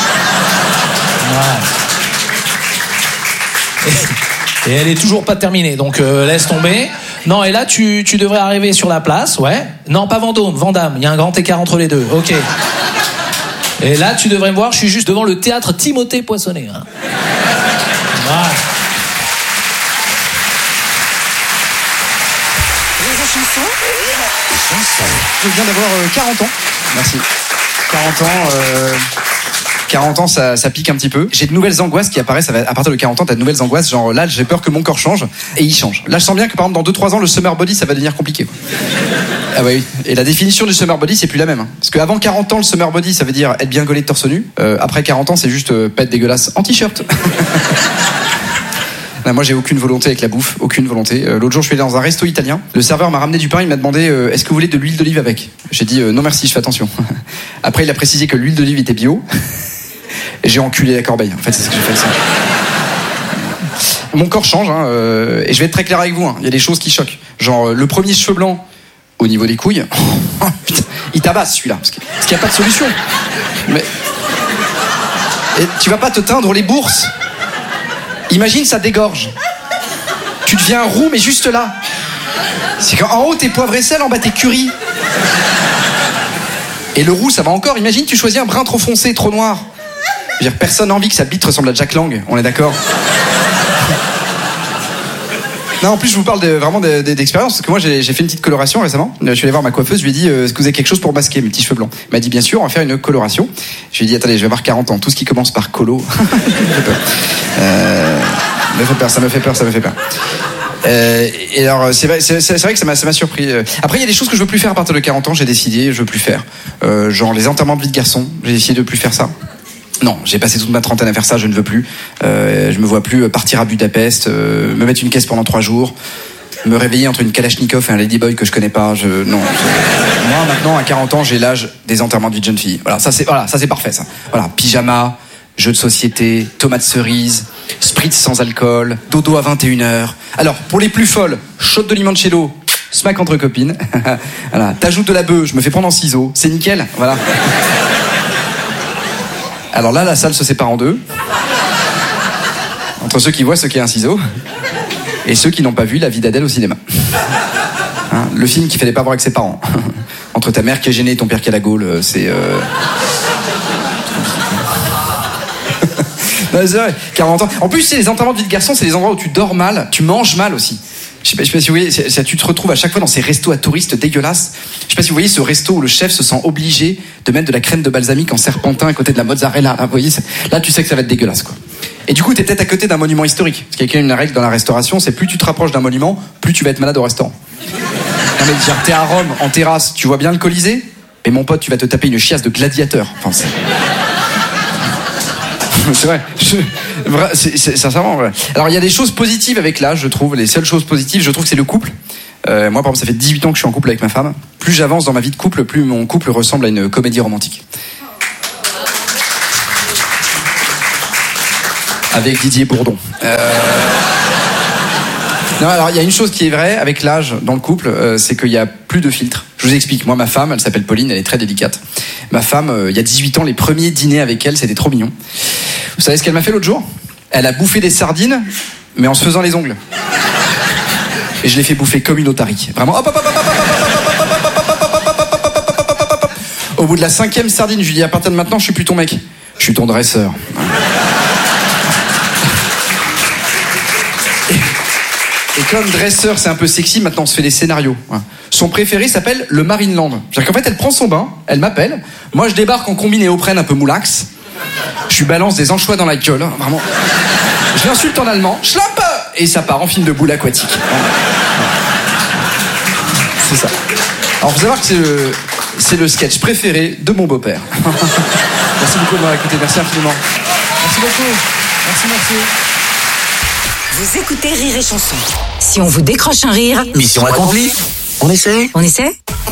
Ouais. Et, et elle est toujours pas terminée. Donc euh, laisse tomber. Non, et là, tu, tu devrais arriver sur la place, ouais. Non, pas Vendôme, Vandame. Il y a un grand écart entre les deux. Ok. Et là, tu devrais me voir, je suis juste devant le théâtre Timothée Poinçonnet. Hein. Voilà. Je viens d'avoir euh, quarante ans. Merci. quarante ans... Euh... quarante ans, ça, ça pique un petit peu. J'ai de nouvelles angoisses qui apparaissent. À partir de quarante ans, t'as de nouvelles angoisses. Genre là, j'ai peur que mon corps change. Et il change. Là, je sens bien que par exemple, dans deux trois ans, le summer body, ça va devenir compliqué. Ah oui. Et la définition du summer body, c'est plus la même. Hein. Parce qu'avant quarante ans, le summer body, ça veut dire être bien gaulé de torse nu. Euh, après quarante ans, c'est juste euh, pas être dégueulasse en t-shirt. Là, moi, j'ai aucune volonté avec la bouffe. Aucune volonté. Euh, l'autre jour, je suis allé dans un resto italien. Le serveur m'a ramené du pain. Il m'a demandé euh, est-ce que vous voulez de l'huile d'olive avec? J'ai dit euh, non merci, je fais attention. Après, il a précisé que l'huile d'olive était bio. Et j'ai enculé la corbeille. En fait, c'est ce que j'ai fait. Ça. Mon corps change, hein, euh, et je vais être très clair avec vous. Hein. Il y a des choses qui choquent. Genre, euh, le premier cheveu blanc au niveau des couilles, oh, putain, il tabasse celui-là, parce qu'il n'y a pas de solution. Mais et tu vas pas te teindre les bourses. Imagine, ça dégorge. Tu deviens roux, mais juste là. C'est qu'en haut, t'es poivre et sel, en bas, t'es curry. Et le roux, ça va encore. Imagine, tu choisis un brun trop foncé, trop noir. Je veux dire, personne n'a envie que sa bite ressemble à Jack Lang, on est d'accord? Non, en plus, je vous parle de, vraiment de, de, d'expérience, parce que moi, j'ai, j'ai fait une petite coloration récemment. Je suis allé voir ma coiffeuse, je lui ai dit, euh, est-ce que vous avez quelque chose pour masquer mes petits cheveux blancs? Elle m'a dit, bien sûr, on va faire une coloration. Je lui ai dit, attendez, je vais avoir quarante ans, tout ce qui commence par colo. Ça me fait peur. Euh, ça me fait peur, ça me fait peur, ça me fait peur. Euh, et alors, c'est vrai, c'est, c'est vrai que ça m'a, ça m'a surpris. Après, il y a des choses que je veux plus faire à partir de quarante ans, j'ai décidé, je veux plus faire. Euh, genre les enterrements de vie de garçon, j'ai décidé de plus faire ça. Non, j'ai passé toute ma trentaine à faire ça, je ne veux plus. Euh, je me vois plus partir à Budapest, euh, me mettre une caisse pendant trois jours, me réveiller entre une Kalachnikov et un Ladyboy que je connais pas. Je, non. Je, moi, maintenant, à quarante ans, j'ai l'âge des enterrements de vie de jeune fille. Voilà, ça c'est, voilà, ça c'est parfait, ça. Voilà, pyjama, jeux de société, tomates cerises, spritz sans alcool, dodo à vingt et une heures. Alors, pour les plus folles, shot de limoncello, smack entre copines. Voilà, t'ajoutes de la bœuf, je me fais prendre en ciseaux, c'est nickel. Voilà. Alors là, la salle se sépare en deux. Entre ceux qui voient ce qu'est un ciseau et ceux qui n'ont pas vu La vie d'Adèle au cinéma. Hein, le film qu'il fallait pas voir avec ses parents. Entre ta mère qui est gênée et ton père qui a la gaule, c'est... Euh... Non, c'est vrai, quarante ans. En plus, c'est les enterrements de vie de garçon, c'est les endroits où tu dors mal, tu manges mal aussi. Je sais pas, je sais pas si vous voyez, c'est, c'est, tu te retrouves à chaque fois dans ces restos à touristes dégueulasses. Je sais pas si vous voyez ce resto où le chef se sent obligé de mettre de la crème de balsamique en serpentin à côté de la mozzarella. Là, vous voyez, là tu sais que ça va être dégueulasse, quoi. Et du coup, t'es peut-être à côté d'un monument historique. Parce qu'il y a quand même une règle dans la restauration, c'est plus tu te rapproches d'un monument, plus tu vas être malade au restaurant. Non mais genre, t'es à Rome, en terrasse, tu vois bien le Colisée? Mais mon pote, tu vas te taper une chiasse de gladiateur. Enfin, c'est... c'est vrai. Je... C'est, c'est, sincèrement, vrai. Alors, il y a des choses positives avec l'âge, je trouve. Les seules choses positives, je trouve que c'est le couple. Euh, moi, par exemple, ça fait dix-huit ans que je suis en couple avec ma femme. Plus j'avance dans ma vie de couple, plus mon couple ressemble à une comédie romantique. Avec Didier Bourdon. Euh... Non, alors il y a une chose qui est vraie avec l'âge dans le couple, euh, c'est qu'il y a plus de filtres. Je vous explique. Moi, ma femme, elle s'appelle Pauline, elle est très délicate. Ma femme, euh, il y a dix-huit ans, les premiers dîners avec elle, c'était trop mignon. Vous savez ce qu'elle m'a fait l'autre jour ? Elle a bouffé des sardines, mais en se faisant les ongles. Et je l'ai fait bouffer comme une otarie. Vraiment. Hop, hop, hop, hop, hop, hop, hop, hop, hop, hop. Au bout de la cinquième sardine, je lui dis à partir de maintenant, je suis plus ton mec, je suis ton dresseur. Et comme dresseur, c'est un peu sexy, maintenant on se fait des scénarios. Son préféré s'appelle le Marineland. C'est-à-dire qu'en fait, elle prend son bain, elle m'appelle, moi je débarque en combine et Oprène un peu moulax, je lui balance des anchois dans la gueule, vraiment. Je l'insulte en allemand, schlampe, et ça part en film de boule aquatique. C'est ça. Alors faut savoir que c'est le, c'est le sketch préféré de mon beau-père. Merci beaucoup de m'avoir écouté, merci infiniment. Merci beaucoup. Merci, merci. Vous écoutez Rire et Chanson. Si on vous décroche un rire... Mission accomplie. On essaie On essaie ?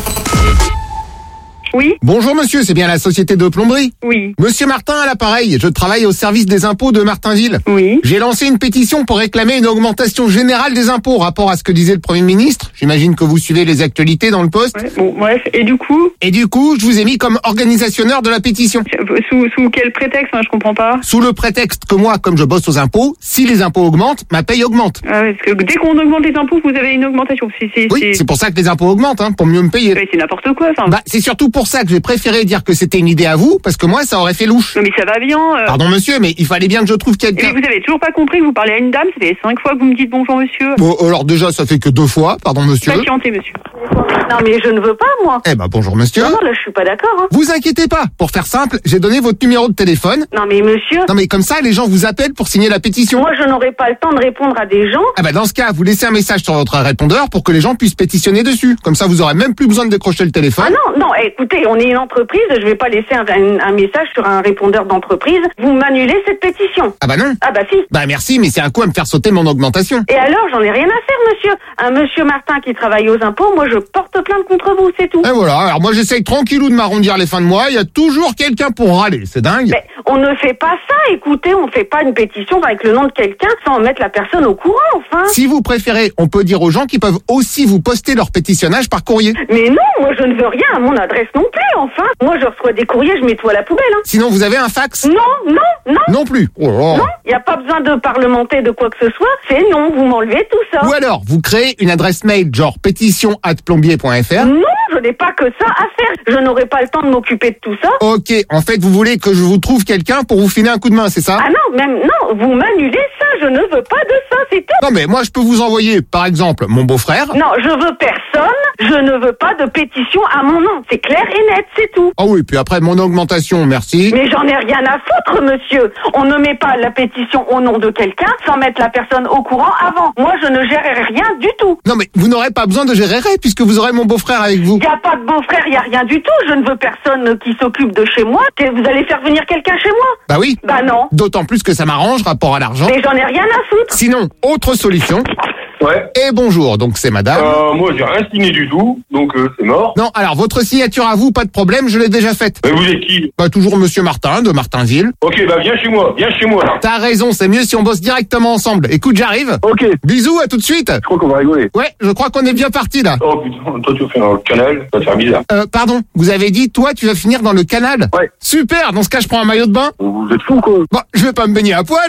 Oui. Bonjour monsieur, c'est bien la société de plomberie ? Oui. Monsieur Martin à l'appareil, je travaille au service des impôts de Martinville. Oui. J'ai lancé une pétition pour réclamer une augmentation générale des impôts, rapport à ce que disait le Premier ministre. J'imagine que vous suivez les actualités dans le poste. Ouais, bon, bref, et du coup ? Et du coup, je vous ai mis comme organisationneur de la pétition. Sous, sous quel prétexte, hein, je comprends pas. Sous le prétexte que moi, comme je bosse aux impôts, si les impôts augmentent, ma paye augmente. Ah ouais, parce que dès qu'on augmente les impôts, vous avez une augmentation. C'est, c'est, oui, c'est... c'est pour ça que les impôts augmentent, hein, pour mieux me payer. Ouais, c'est n'importe quoi, ça. Bah, c'est surtout pour ça que j'ai préféré dire que c'était une idée à vous, parce que moi, ça aurait fait louche. Non, mais ça va bien. Euh... Pardon, monsieur, mais il fallait bien que je trouve quelqu'un. Mais vous avez toujours pas compris que vous parlez à une dame, ça fait cinq fois que vous me dites bonjour, monsieur. Bon, alors déjà, ça fait que deux fois, pardon, monsieur. Patientez, monsieur. Non, mais je ne veux pas, moi. Eh ben, bonjour, monsieur. Non, non, là, je suis pas d'accord, hein. Vous inquiétez pas. Pour faire simple, j'ai donné votre numéro de téléphone. Non, mais monsieur. Non, mais comme ça, les gens vous appellent pour signer la pétition. Moi, je n'aurai pas le temps de répondre à des gens. Ah ben, dans ce cas, vous laissez un message sur votre répondeur pour que les gens puissent pétitionner dessus. Comme ça, vous aurez même plus besoin de décrocher le téléphone. Ah non, non, écoutez, on est une entreprise, je vais pas laisser un, un, un message sur un répondeur d'entreprise. Vous m'annulez cette pétition. Ah bah non. Ah bah si. Bah merci, mais c'est un coup à me faire sauter mon augmentation. Et alors, j'en ai rien à faire, monsieur. Un monsieur Martin qui travaille aux impôts, moi je porte plainte contre vous, c'est tout. Et voilà, alors moi j'essaye tranquillou de m'arrondir les fins de mois, il y a toujours quelqu'un pour râler, c'est dingue. Mais on ne fait pas ça, écoutez, on fait pas une pétition avec le nom de quelqu'un sans mettre la personne au courant, enfin. Si vous préférez, on peut dire aux gens qu'ils peuvent aussi vous poster leur pétitionnage par courrier. Mais non, moi je ne veux rien à mon adresse non plus, enfin. Moi je reçois des courriers, je mets tout à la poubelle, hein. Sinon vous avez un fax ? Non, non, non. Non plus. Oh là. Non, il n'y a pas besoin de parlementer de quoi que ce soit, c'est non, vous m'enlevez tout ça. Ou alors, vous créez une adresse mail genre pétition arobase plombier point f r. Non, je n'ai pas que ça à faire. Je n'aurai pas le temps de m'occuper de tout ça. Ok, en fait, vous voulez que je vous trouve quelqu'un pour vous filer un coup de main, c'est ça ? Ah non, même non, vous m'annulez ça, je ne veux pas de ça, c'est tout. Non mais moi je peux vous envoyer, par exemple, mon beau-frère. Non, je veux personne, je ne veux pas de pétition à mon nom. C'est clair et net, c'est tout. Ah oui, puis après mon augmentation, merci. Mais j'en ai rien à foutre, monsieur. On ne met pas la pétition au nom de quelqu'un sans mettre la personne au courant avant. Moi, je ne gérerai rien du tout. Non mais vous n'aurez pas besoin de gérer puisque vous aurez mon beau-frère avec vous. Il n'y a pas de beau-frère, il n'y a rien du tout. Je ne veux personne qui s'occupe de chez moi. Vous allez faire venir quelqu'un chez moi? Bah oui. Bah non. D'autant plus que ça m'arrange, rapport à l'argent. Mais j'en ai rien à foutre. Sinon, autre solution. Ouais. Et bonjour, donc c'est madame. Euh, moi j'ai rien signé du tout, donc euh, c'est mort. Non, alors votre signature à vous, pas de problème, je l'ai déjà faite. Mais vous êtes qui? Bah toujours monsieur Martin, de Martinville. Ok, bah viens chez moi, viens chez moi là. T'as raison, c'est mieux si on bosse directement ensemble. Écoute, j'arrive. Ok. Bisous, à tout de suite. Je crois qu'on va rigoler. Ouais, je crois qu'on est bien parti là. Oh putain, toi tu vas finir dans le canal, ça va faire bizarre. Euh, pardon, vous avez dit, toi tu vas finir dans le canal? Ouais. Super, dans ce cas je prends un maillot de bain. Vous êtes fous quoi? Bon, je vais pas me baigner à poil.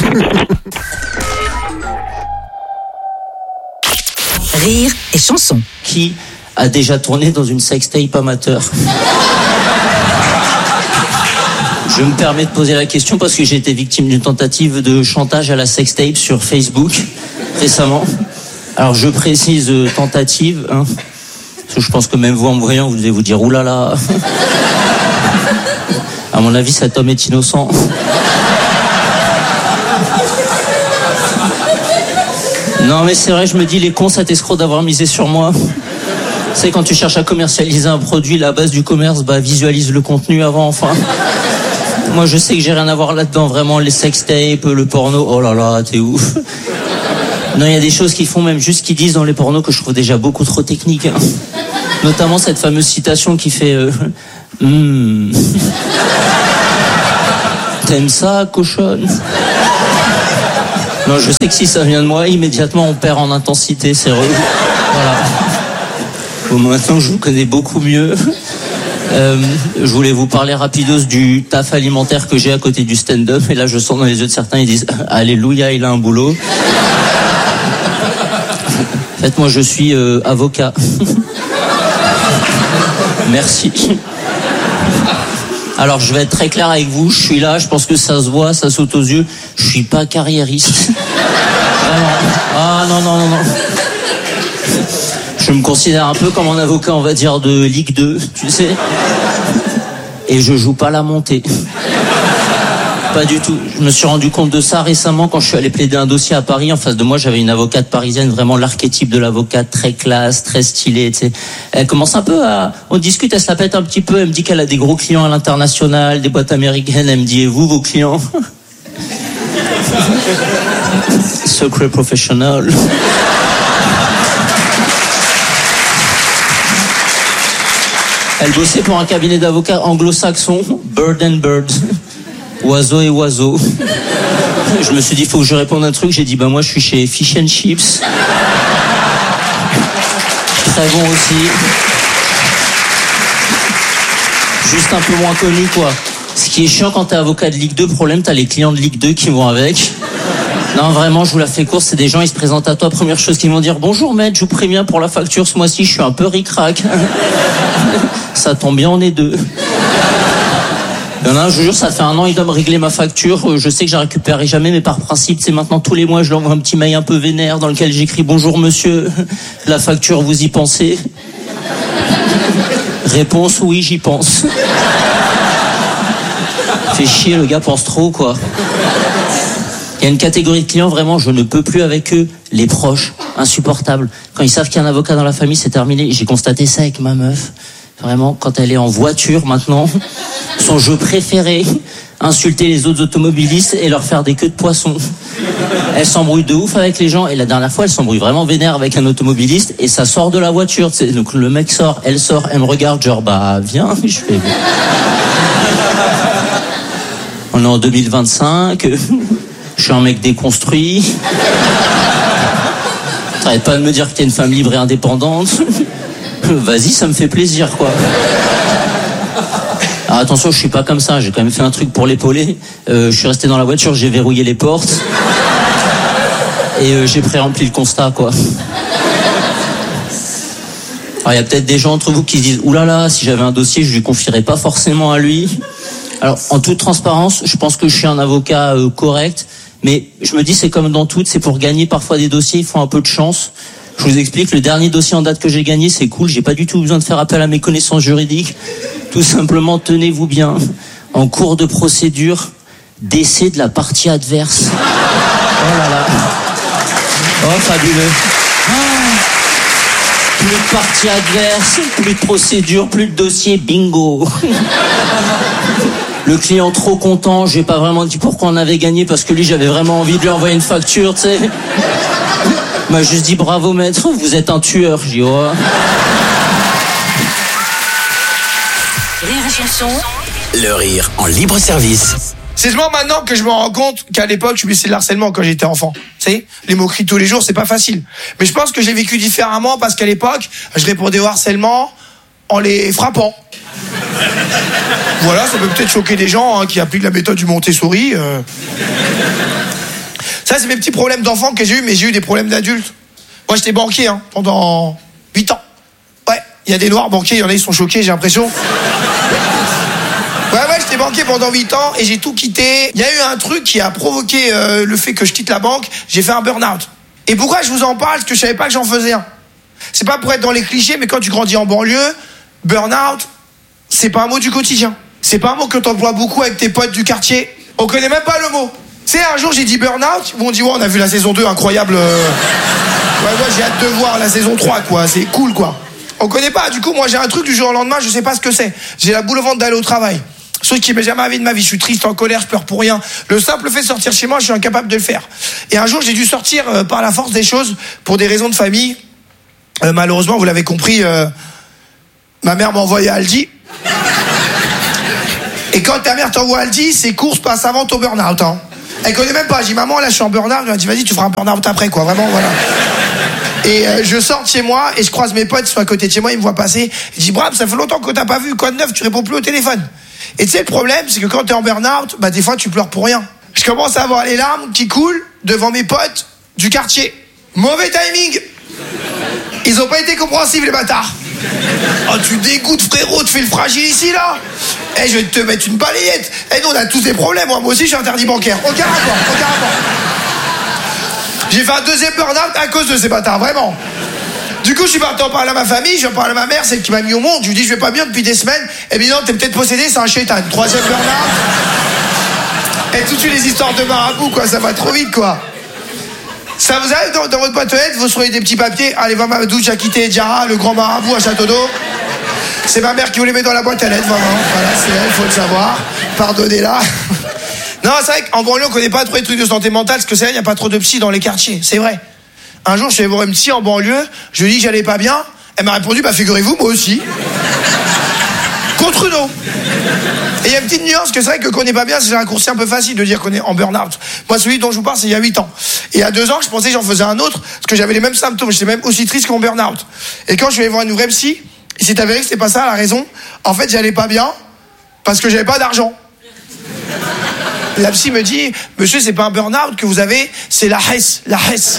Rire et chanson. Qui a déjà tourné dans une sextape amateur? Je me permets de poser la question parce que j'ai été victime d'une tentative de chantage à la sextape sur Facebook récemment. Alors je précise euh, tentative, hein, parce que je pense que même vous en me voyant, vous devez vous dire oulala. À mon avis, cet homme est innocent. Non mais c'est vrai, je me dis, les cons, cet escroc d'avoir misé sur moi. sais, quand tu cherches à commercialiser un produit, la base du commerce, bah, visualise le contenu avant, enfin. Moi, je sais que j'ai rien à voir là-dedans, vraiment, les sextapes, le porno, oh là là, t'es ouf. Non, il y a des choses qu'ils font même juste qu'ils disent dans les pornos que je trouve déjà beaucoup trop techniques. Hein. Notamment cette fameuse citation qui fait euh, hmm. T'aimes ça, cochonne? Non, je sais que si ça vient de moi, immédiatement on perd en intensité, c'est relou. Voilà. Bon, maintenant je vous connais beaucoup mieux. Euh, je voulais vous parler rapidos du taf alimentaire que j'ai à côté du stand-up. Et là je sens dans les yeux de certains, ils disent alléluia, il a un boulot. En fait, moi je suis euh, avocat. Merci. Alors je vais être très clair avec vous, je suis là, je pense que ça se voit, ça saute aux yeux, je suis pas carriériste. Vraiment. Ah non, non, non, non. Je me considère un peu comme un avocat, on va dire, de Ligue deux, tu sais. Et je joue pas la montée. Pas du tout. Je me suis rendu compte de ça récemment quand je suis allé plaider un dossier à Paris. En face de moi, j'avais une avocate parisienne, vraiment l'archétype de l'avocate, très classe, très stylée, tu sais. Elle commence un peu à... On discute, elle se la pète un petit peu, elle me dit qu'elle a des gros clients à l'international, des boîtes américaines, elle me dit, et vous, vos clients? Secret professional. Elle bossait pour un cabinet d'avocats anglo-saxon, Bird and Bird. Oiseau et oiseau. Je me suis dit, il faut que je réponde un truc. J'ai dit, bah moi, je suis chez Fish and Chips. Très bon aussi. Juste un peu moins connu, quoi. Ce qui est chiant quand t'es avocat de Ligue deux, problème, t'as les clients de Ligue deux qui vont avec. Non, vraiment, je vous la fais courte, c'est des gens, ils se présentent à toi. Première chose qu'ils vont dire, bonjour maître, je vous préviens pour la facture ce mois-ci, je suis un peu ric-rac. Ça tombe bien, on est deux. Il y en a un, je vous jure, ça fait un an, il doit me régler ma facture. Je sais que je la récupérerai jamais, mais par principe, c'est maintenant tous les mois, je lui envoie un petit mail un peu vénère dans lequel j'écris bonjour monsieur, la facture, vous y pensez? Réponse, oui, j'y pense. Fait chier, le gars pense trop, quoi. Il y a une catégorie de clients, vraiment, je ne peux plus avec eux. Les proches, insupportables. Quand ils savent qu'il y a un avocat dans la famille, c'est terminé. J'ai constaté ça avec ma meuf. Vraiment, quand elle est en voiture maintenant, son jeu préféré, insulter les autres automobilistes et leur faire des queues de poisson. Elle s'embrouille de ouf avec les gens, et la dernière fois, elle s'embrouille vraiment vénère avec un automobiliste, et ça sort de la voiture. Tu sais. Donc le mec sort, elle sort, elle me regarde, genre, bah, viens, je fais... On est en deux mille vingt-cinq, je suis un mec déconstruit. T'arrêtes pas de me dire que t'es une femme libre et indépendante. Vas-y, ça me fait plaisir, quoi. Alors attention, je suis pas comme ça, j'ai quand même fait un truc pour l'épauler. Euh, je suis resté dans la voiture, j'ai verrouillé les portes. Et euh, j'ai pré-rempli le constat, quoi. Alors il y a peut-être des gens entre vous qui se disent, oulala, si j'avais un dossier, je lui confierais pas forcément à lui. Alors, en toute transparence, je pense que je suis un avocat euh, correct, mais je me dis, c'est comme dans tout, c'est pour gagner parfois des dossiers, il faut un peu de chance. Je vous explique, le dernier dossier en date que j'ai gagné, c'est cool, j'ai pas du tout besoin de faire appel à mes connaissances juridiques. Tout simplement, tenez-vous bien, en cours de procédure, décès de la partie adverse. Oh là là. Oh, fabuleux. Oh. Plus de partie adverse, plus de procédure, plus de dossier, bingo. Le client trop content, j'ai pas vraiment dit pourquoi on avait gagné, parce que lui, j'avais vraiment envie de lui envoyer une facture, tu sais. Il m'a juste dit bravo maître, vous êtes un tueur. J'ai dit oh. Rire et chanson. Le rire en libre service. C'est seulement maintenant que je me rends compte qu'à l'époque, je subissais le harcèlement quand j'étais enfant. Tu sais, les moqueries tous les jours, c'est pas facile. Mais je pense que je l'ai vécu différemment parce qu'à l'époque, je répondais au harcèlement en les frappant. Voilà, ça peut peut-être choquer des gens hein, qui appliquent la méthode du Montessori. Euh... Ça, c'est mes petits problèmes d'enfant que j'ai eu, mais j'ai eu des problèmes d'adultes. Moi, j'étais banquier hein, pendant huit ans. Ouais, il y a des noirs banquiers, il y en a, ils sont choqués, j'ai l'impression. Ouais, ouais, j'étais banquier pendant huit ans et j'ai tout quitté. Il y a eu un truc qui a provoqué euh, le fait que je quitte la banque. J'ai fait un burn-out. Et pourquoi je vous en parle? Parce que je savais pas que j'en faisais un. C'est pas pour être dans les clichés, mais quand tu grandis en banlieue, burn-out, c'est pas un mot du quotidien. C'est pas un mot que t'emploies beaucoup avec tes potes du quartier. On connaît même pas le mot. Tu sais, un jour j'ai dit burn-out, ils m'ont dit ouais, on a vu la saison deux, incroyable. Euh... Ouais, ouais, j'ai hâte de voir la saison trois, quoi. C'est cool, quoi. On connaît pas. Du coup, moi, j'ai un truc du jour au lendemain, je sais pas ce que c'est. J'ai la boule au ventre d'aller au travail. Truc qui m'est jamais arrivé de ma vie. Je suis triste, en colère, je pleure pour rien. Le simple fait de sortir chez moi, je suis incapable de le faire. Et un jour, j'ai dû sortir euh, par la force des choses pour des raisons de famille. Euh, malheureusement, vous l'avez compris, euh, ma mère m'a envoyé à Aldi. Et quand ta mère t'envoie à Aldi, ses courses passent avant ton burn-out. Hein. Elle connaît même pas. J'ai dit, maman, là, je suis en burn-out. Elle m'a dit, vas-y, tu feras un burn-out après, quoi. Vraiment, voilà. Et euh, je sors de chez moi et je croise mes potes qui sont à côté de chez moi, ils me voient passer. Je dis, Brab, ça fait longtemps que t'as pas vu. Quoi de neuf, tu réponds plus au téléphone. Et tu sais, le problème, c'est que quand t'es en burn-out, bah, des fois, tu pleures pour rien. Je commence à avoir les larmes qui coulent devant mes potes du quartier. Mauvais timing. Ils ont pas été compréhensifs, les bâtards. Oh, tu dégoûtes, frérot, tu fais le fragile ici, là. Eh, je vais te mettre une balayette. Eh, nous, on a tous des problèmes. Moi, moi aussi, je suis interdit bancaire. Aucun rapport, aucun rapport. J'ai fait un deuxième burn-out à cause de ces bâtards, vraiment. Du coup, je suis parti en parler à ma famille, je parle à ma mère, celle qui m'a mis au monde. Je lui dis, je vais pas bien depuis des semaines. Eh bien non, t'es peut-être possédé, c'est un shaitan. Troisième burn-out. Et tout de suite, les histoires de marabout, quoi, ça va trop vite, quoi. Ça vous arrive dans, dans votre boîte aux lettres, vous recevez des petits papiers. Allez voir Mamadou, j'ai quitté Diarra, le grand marabout à Château d'Eau. C'est ma mère qui vous les met dans la boîte à lettres, vraiment. Voilà, c'est elle, faut le savoir. Pardonnez-la. Non, c'est vrai qu'en banlieue, on connaît pas trop les trucs de santé mentale, parce que c'est vrai, il n'y a pas trop de psy dans les quartiers. C'est vrai. Un jour, je suis allé voir une psy en banlieue, je lui ai dit que j'allais pas bien. Elle m'a répondu, bah figurez-vous, moi aussi. Contre nous. Et il y a une petite nuance que c'est vrai que qu'on n'est pas bien, c'est un raccourci un peu facile de dire qu'on est en burn-out. Moi, celui dont je vous parle, c'est il y a huit ans. Et il y a deux ans, je pensais que j'en faisais un autre, parce que j'avais les mêmes symptômes, j'étais même aussi triste qu'en burn-out. Et quand je suis allé voir une vraie psy, il s'est avéré que c'était pas ça la raison. En fait, j'allais pas bien, parce que j'avais pas d'argent. La psy me dit, monsieur, c'est pas un burn-out que vous avez, c'est la hesse, la hesse.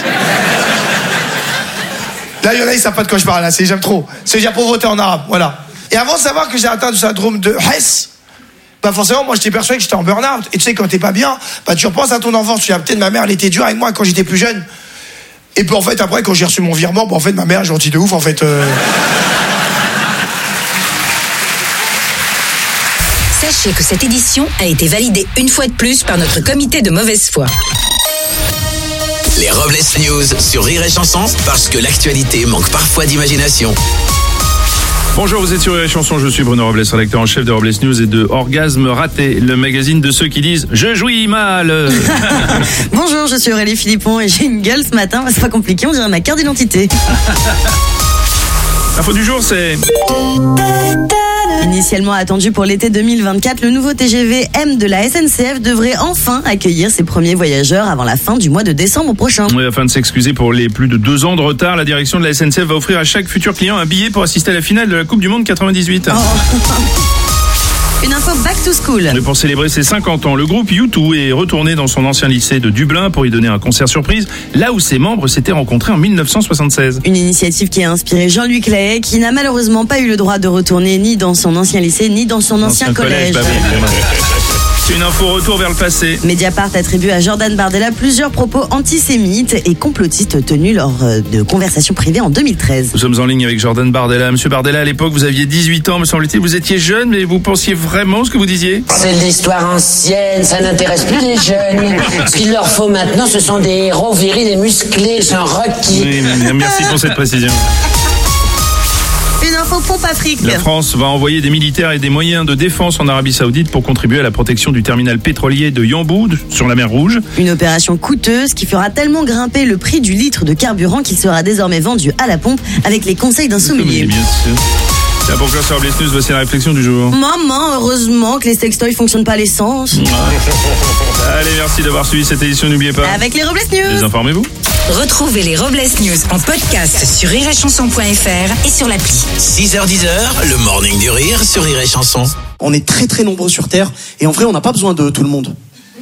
Là, il y en a, ils savent pas de quoi je parle, là, c'est j'aime trop. C'est la pauvreté en arabe, voilà. Et avant de savoir que j'ai atteint du syndrome de hesse, bah forcément, moi, j'étais persuadé que j'étais en burn-out. Et tu sais, quand t'es pas bien, bah tu repenses à ton enfance. Tu dis, peut-être ma mère, elle était dure avec moi quand j'étais plus jeune. Et puis en fait, après, quand j'ai reçu mon virement, bah en fait, ma mère est gentille de ouf, en fait. Euh... Sachez que cette édition a été validée une fois de plus par notre comité de mauvaise foi. Les Robles News sur Rire et Chanson, parce que l'actualité manque parfois d'imagination. Bonjour, vous êtes sur Rire et Chanson, je suis Bruno Robles, rédacteur en chef de Robles News et de Orgasme Raté, le magazine de ceux qui disent « Je jouis mal ». Bonjour, je suis Aurélie Philippon et j'ai une gueule ce matin, c'est pas compliqué, on dirait ma carte d'identité. L'info du jour, c'est... Initialement attendu pour l'été deux mille vingt-quatre, le nouveau T G V M de la S N C F devrait enfin accueillir ses premiers voyageurs avant la fin du mois de décembre prochain. Oui, afin de s'excuser pour les plus de deux ans de retard, la direction de la S N C F va offrir à chaque futur client un billet pour assister à la finale de la Coupe du Monde quatre-vingt-dix-huit. Oh. Une info back to school. Et pour célébrer ses cinquante ans, le groupe U deux est retourné dans son ancien lycée de Dublin pour y donner un concert surprise, là où ses membres s'étaient rencontrés en mille neuf cent soixante-seize. Une initiative qui a inspiré Jean-Luc Lahaye, qui n'a malheureusement pas eu le droit de retourner ni dans son ancien lycée, ni dans son ancien, ancien collège. collège bah oui, C'est une info retour vers le passé. Mediapart attribue à Jordan Bardella plusieurs propos antisémites et complotistes tenus lors de conversations privées en deux mille treize. Nous sommes en ligne avec Jordan Bardella. Monsieur Bardella, à l'époque, vous aviez dix-huit ans, me semble-t-il. Vous étiez jeune, mais vous pensiez vraiment ce que vous disiez? C'est de l'histoire ancienne, ça n'intéresse plus les jeunes. Ce qu'il leur faut maintenant, ce sont des héros virils et musclés, genre Rocky. Oui, merci pour cette précision. Une info pompe Afrique. La France va envoyer des militaires et des moyens de défense en Arabie Saoudite pour contribuer à la protection du terminal pétrolier de Yanbu sur la mer Rouge. Une opération coûteuse qui fera tellement grimper le prix du litre de carburant qu'il sera désormais vendu à la pompe avec les conseils d'un sommelier. Bien sûr. C'est pour clore sur Robles News, voici la réflexion du jour. Maman, heureusement que les sextoys fonctionnent pas à l'essence. Allez, merci d'avoir suivi cette édition, n'oubliez pas. Avec les Robles News. Désinformez-vous. Retrouvez les Robles News en podcast sur rire et chanson point f r et sur l'appli. six heures dix, le morning du rire sur Rire et Chanson. On est très très nombreux sur Terre et en vrai on n'a pas besoin de tout le monde.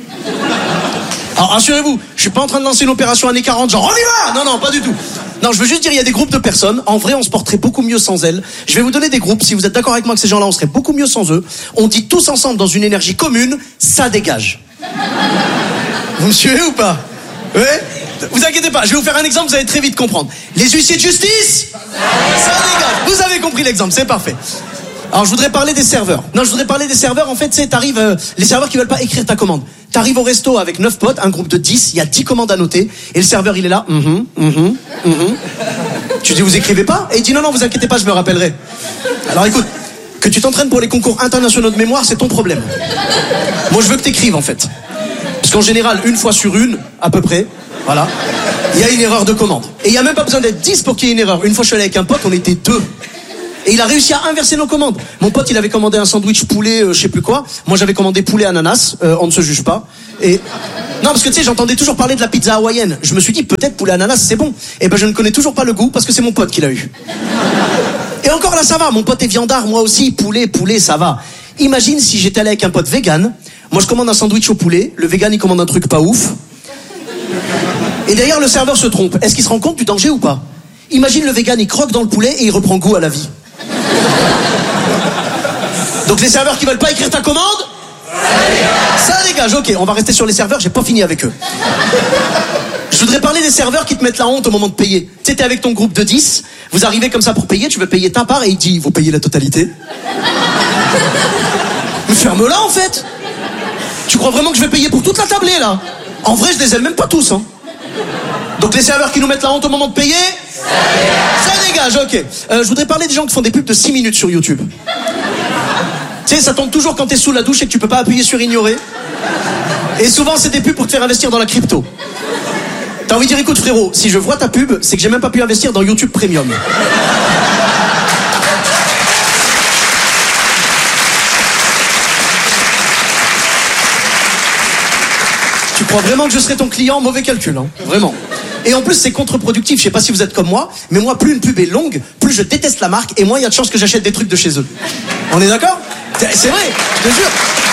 Alors rassurez-vous, je suis pas en train de lancer une opération années quarante, genre on y va. Non, non, pas du tout. Non, je veux juste dire, il y a des groupes de personnes. En vrai, on se porterait beaucoup mieux sans elles. Je vais vous donner des groupes. Si vous êtes d'accord avec moi que ces gens-là, on serait beaucoup mieux sans eux. On dit tous ensemble dans une énergie commune, ça dégage. Vous me suivez ou pas? Ouais? Vous inquiétez pas, je vais vous faire un exemple, vous allez très vite comprendre. Les huissiers de justice, ça dégage. Vous avez compris l'exemple, c'est parfait. Alors je voudrais parler des serveurs. Non, je voudrais parler des serveurs. En fait, c'est t'arrives, euh, les serveurs qui veulent pas écrire ta commande. T'arrives au resto avec neuf potes, un groupe de dix, il y a dix commandes à noter, et le serveur il est là. Mm-hmm, mm-hmm, mm-hmm. Je lui dis, vous écrivez pas? Et il dit, non, non, vous inquiétez pas, je me rappellerai. Alors écoute, que tu t'entraînes pour les concours internationaux de mémoire, c'est ton problème. Moi, je veux que t'écrives, en fait. Parce qu'en général, une fois sur une, à peu près, voilà, il y a une erreur de commande. Et il n'y a même pas besoin d'être dix pour qu'il y ait une erreur. Une fois, je suis allé avec un pote, on était deux. Et il a réussi à inverser nos commandes. Mon pote, il avait commandé un sandwich poulet, euh, je sais plus quoi. Moi, j'avais commandé poulet ananas. Euh, on ne se juge pas. Et non, parce que tu sais, j'entendais toujours parler de la pizza hawaïenne. Je me suis dit, peut-être poulet ananas, c'est bon. Et ben, je ne connais toujours pas le goût parce que c'est mon pote qui l'a eu. Et encore là, ça va. Mon pote est viandard, moi aussi. Poulet, poulet, ça va. Imagine si j'étais allé avec un pote vegan. Moi, je commande un sandwich au poulet. Le vegan, il commande un truc pas ouf. Et d'ailleurs, le serveur se trompe. Est-ce qu'il se rend compte du danger ou pas? Imagine le vegan, il croque dans le poulet et il reprend goût à la vie. Donc les serveurs qui veulent pas écrire ta commande, ça dégage. Ok, on va rester sur les serveurs, j'ai pas fini avec eux. Je voudrais parler des serveurs qui te mettent la honte au moment de payer. Tu sais, t'es avec ton groupe de dix, vous arrivez comme ça pour payer, tu veux payer ta part et il dit, vous payez la totalité. Mais ferme-la en fait. Tu crois vraiment que je vais payer pour toute la tablée là? En vrai, je les aime même pas tous, hein. Donc les serveurs qui nous mettent la honte au moment de payer, ça dégage, ça dégage ok. Euh, je voudrais parler des gens qui font des pubs de six minutes sur YouTube. Tu sais, ça tombe toujours quand t'es sous la douche et que tu peux pas appuyer sur ignorer. Et souvent, c'est des pubs pour te faire investir dans la crypto. T'as envie de dire, écoute frérot, si je vois ta pub, c'est que j'ai même pas pu investir dans YouTube Premium. Tu crois vraiment que je serais ton client? Mauvais calcul, hein. Vraiment. Et en plus, c'est contre-productif. Je sais pas si vous êtes comme moi, mais moi, plus une pub est longue, plus je déteste la marque, et moins il y a de chances que j'achète des trucs de chez eux. On est d'accord? C'est vrai, je te jure.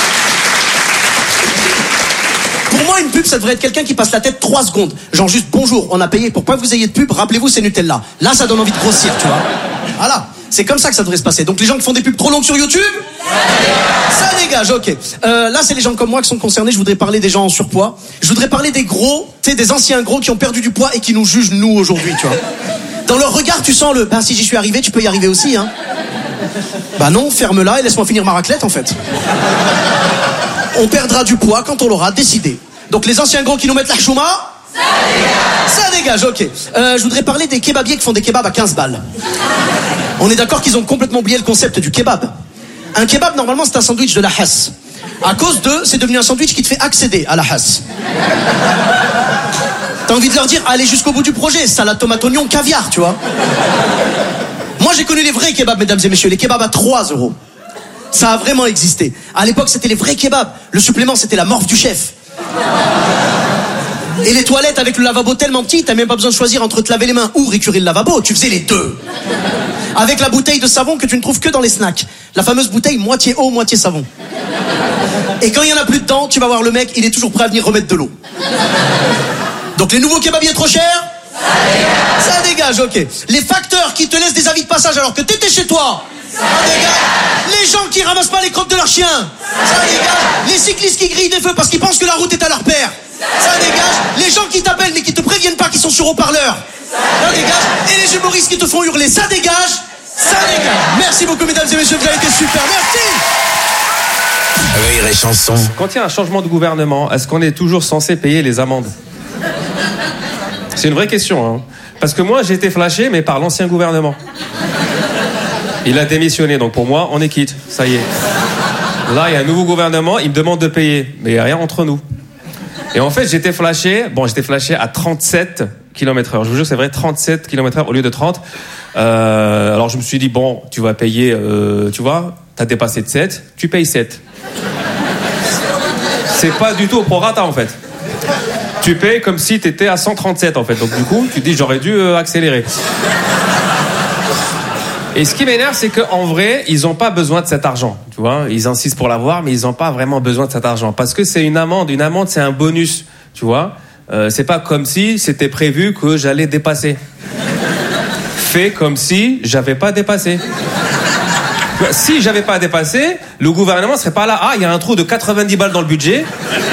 Pour moi, une pub, ça devrait être quelqu'un qui passe la tête trois secondes. Genre juste, bonjour, on a payé pour pas que vous ayez de pub, rappelez-vous, c'est Nutella. Là, ça donne envie de grossir, tu vois. Voilà. C'est comme ça que ça devrait se passer. Donc les gens qui font des pubs trop longues sur YouTube, ça dégage, ok. Euh, là, c'est les gens comme moi qui sont concernés. Je voudrais parler des gens en surpoids. Je voudrais parler des gros, tu sais, des anciens gros qui ont perdu du poids et qui nous jugent, nous, aujourd'hui, tu vois. Dans leur regard, tu sens le, bah si j'y suis arrivé, tu peux y arriver aussi, hein. Bah non, ferme-la et laisse-moi finir ma raclette, en fait. On perdra du poids quand on l'aura décidé. Donc les anciens gros qui nous mettent la chouma, ça dégage, ça dégage, ok. Euh, je voudrais parler des kebabiers qui font des kebabs à quinze balles. On est d'accord qu'ils ont complètement oublié le concept du kebab. Un kebab, normalement, c'est un sandwich de la hasse. À cause d'eux, c'est devenu un sandwich qui te fait accéder à la hasse. T'as envie de leur dire, allez jusqu'au bout du projet, salade, tomate, oignon, caviar, tu vois. Moi, j'ai connu les vrais kebabs, mesdames et messieurs, les kebabs à trois euros. Ça a vraiment existé. À l'époque, c'était les vrais kebabs. Le supplément, c'était la morve du chef. Et les toilettes avec le lavabo tellement petit, t'as même pas besoin de choisir entre te laver les mains ou récurer le lavabo, tu faisais les deux. Avec la bouteille de savon que tu ne trouves que dans les snacks. La fameuse bouteille moitié eau, moitié savon. Et quand il y en a plus dedans, tu vas voir le mec, il est toujours prêt à venir remettre de l'eau. Donc les nouveaux kebabiers trop chers, ça dégage, ok. Les facteurs qui te laissent des avis de passage alors que t'étais chez toi, ça dégage. Les gens qui ramassent pas les crottes de leurs chiens, ça dégage. Les cyclistes qui grillent des feux parce qu'ils pensent que la route est à leur père, ça dégage. Les gens qui t'appellent mais qui te préviennent pas qu'ils sont sur haut-parleur, ça dégage. Et les humoristes qui te font hurler, ça dégage, ça dégage. Merci beaucoup mesdames et messieurs, vous avez été super, merci. Rire et chanson. Quand il y a un changement de gouvernement, est-ce qu'on est toujours censé payer les amendes? C'est une vraie question, hein. Parce que moi j'ai été flashé mais par l'ancien gouvernement. Il a démissionné, donc pour moi on est quitte, ça y est. Là il y a un nouveau gouvernement, il me demande de payer, mais il n'y a rien entre nous. Et en fait j'étais flashé, bon j'étais flashé à trente-sept kilomètres heure, je vous jure c'est vrai, trente-sept kilomètres heure au lieu de trente. Euh, alors je me suis dit bon tu vas payer, euh, tu vois, t'as dépassé de sept, tu payes sept. C'est pas du tout au prorata en fait. Tu payes comme si t'étais à cent trente-sept en fait, donc du coup tu te dis j'aurais dû euh, accélérer. Et ce qui m'énerve, c'est qu'en vrai, ils n'ont pas besoin de cet argent, tu vois. Ils insistent pour l'avoir, mais ils n'ont pas vraiment besoin de cet argent. Parce que c'est une amende. Une amende, c'est un bonus, tu vois. Euh, c'est pas comme si c'était prévu que j'allais dépasser. Fais comme si j'avais pas dépassé. Si j'avais pas dépassé, le gouvernement serait pas là. Ah, il y a un trou de quatre-vingt-dix balles dans le budget.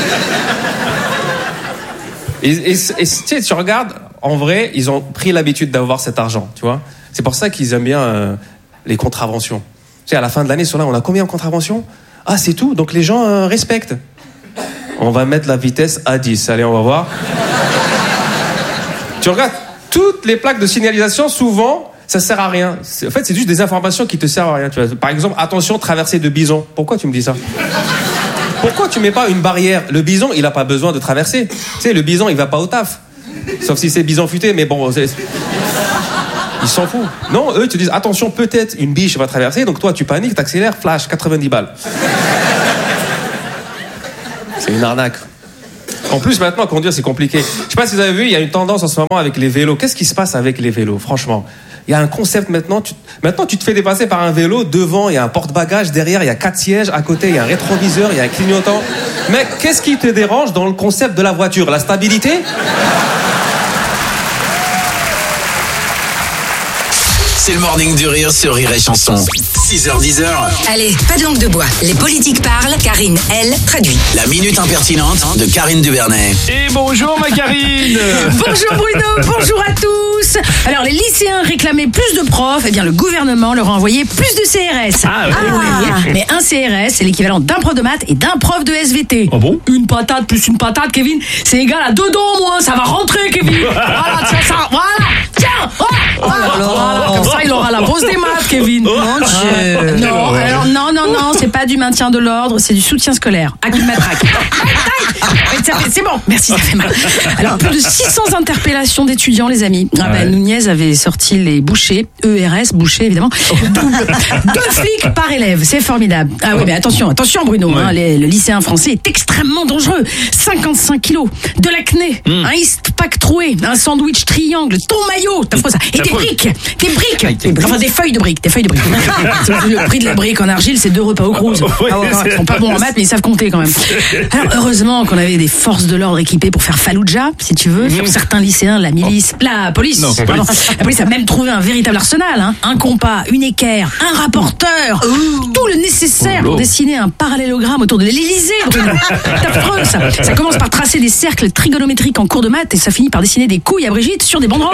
Et, et, et tu sais, tu regardes, en vrai, ils ont pris l'habitude d'avoir cet argent, tu vois. C'est pour ça qu'ils aiment bien euh, les contraventions. Tu sais, à la fin de l'année, sur là, on a combien de contraventions? Ah, c'est tout. Donc les gens euh, respectent. On va mettre la vitesse à dix. Allez, on va voir. Tu regardes, toutes les plaques de signalisation, souvent, ça sert à rien. C'est- En fait, c'est juste des informations qui te servent à rien. Tu vois. Par exemple, attention, traversée de bison. Pourquoi tu me dis ça? Pourquoi tu mets pas une barrière? Le bison, il a pas besoin de traverser. Tu sais, le bison, il va pas au taf. Sauf si c'est bison futé, mais bon, c'est... ils s'en foutent. Non, eux, ils te disent, attention, peut-être une biche va traverser, donc toi, tu paniques, t'accélères, flash, quatre-vingt-dix balles. C'est une arnaque. En plus, maintenant, conduire, c'est compliqué. Je sais pas si vous avez vu, il y a une tendance en ce moment avec les vélos. Qu'est-ce qui se passe avec les vélos, franchement? Il y a un concept maintenant. Tu... Maintenant, tu te fais dépasser par un vélo. Devant, il y a un porte-bagages. Derrière, il y a quatre sièges. À côté, il y a un rétroviseur. Il y a un clignotant. Mec, qu'est-ce qui te dérange dans le concept de la voiture? La stabilité? C'est le Morning du Rire sur Rire et Chanson. six heures dix. Allez, pas de langue de bois. Les politiques parlent, Karine, elle, traduit. La minute impertinente de Karine Dubernet. Et bonjour ma Karine. Bonjour Bruno, bonjour à tous. Alors les lycéens réclamaient plus de profs, et bien le gouvernement leur a envoyé plus de C R S. Ah, oui, oui, oui. Mais un C R S, c'est l'équivalent d'un prof de maths et d'un prof de S V T. Ah bon? Une patate plus une patate, Kevin, c'est égal à deux dents au moins, ça va rentrer, Kevin. Voilà, tiens ça, voilà, tiens, oh, voilà, voilà, comme ça il aura la pause des maths, Kevin. Mon Dieu. Non, alors non, non, non, c'est pas du maintien de l'ordre, c'est du soutien scolaire. À qui matraque. C'est bon, merci, ça fait mal. Alors, plus de six cents interpellations d'étudiants, les amis. Ah ben, Ouais. Nunez avait sorti les bouchers, E R S, bouchers, évidemment. Double. Deux flics par élève, c'est formidable. Ah oui, mais attention, attention, Bruno, Ouais. hein, les- le lycéen français est extrêmement dangereux. cinquante-cinq kilos, de l'acné, Mm. un Eastpak troué, un sandwich triangle, ton maillot, t'as faux ça. Et T'as des faux. briques, des briques. Enfin, des feuilles de briques, des feuilles de briques. Le prix de la brique en argile, c'est deux repas au cruise. Oui, Ah ouais, c'est- ils sont pas bons en maths, mais ils savent compter quand même. Alors, heureusement qu'on avait des forces de l'ordre équipées pour faire Fallujah, si tu veux, sur certains lycéens, la milice, la police. Non, pardon. police. La police a même trouvé un véritable arsenal, hein. Un compas, une équerre, un rapporteur, tout le nécessaire pour dessiner un parallélogramme autour de l'Élysée. Bruno. C'est affreux, ça. Ça commence par tracer des cercles trigonométriques en cours de maths et ça finit par dessiner des couilles à Brigitte sur des banderoles.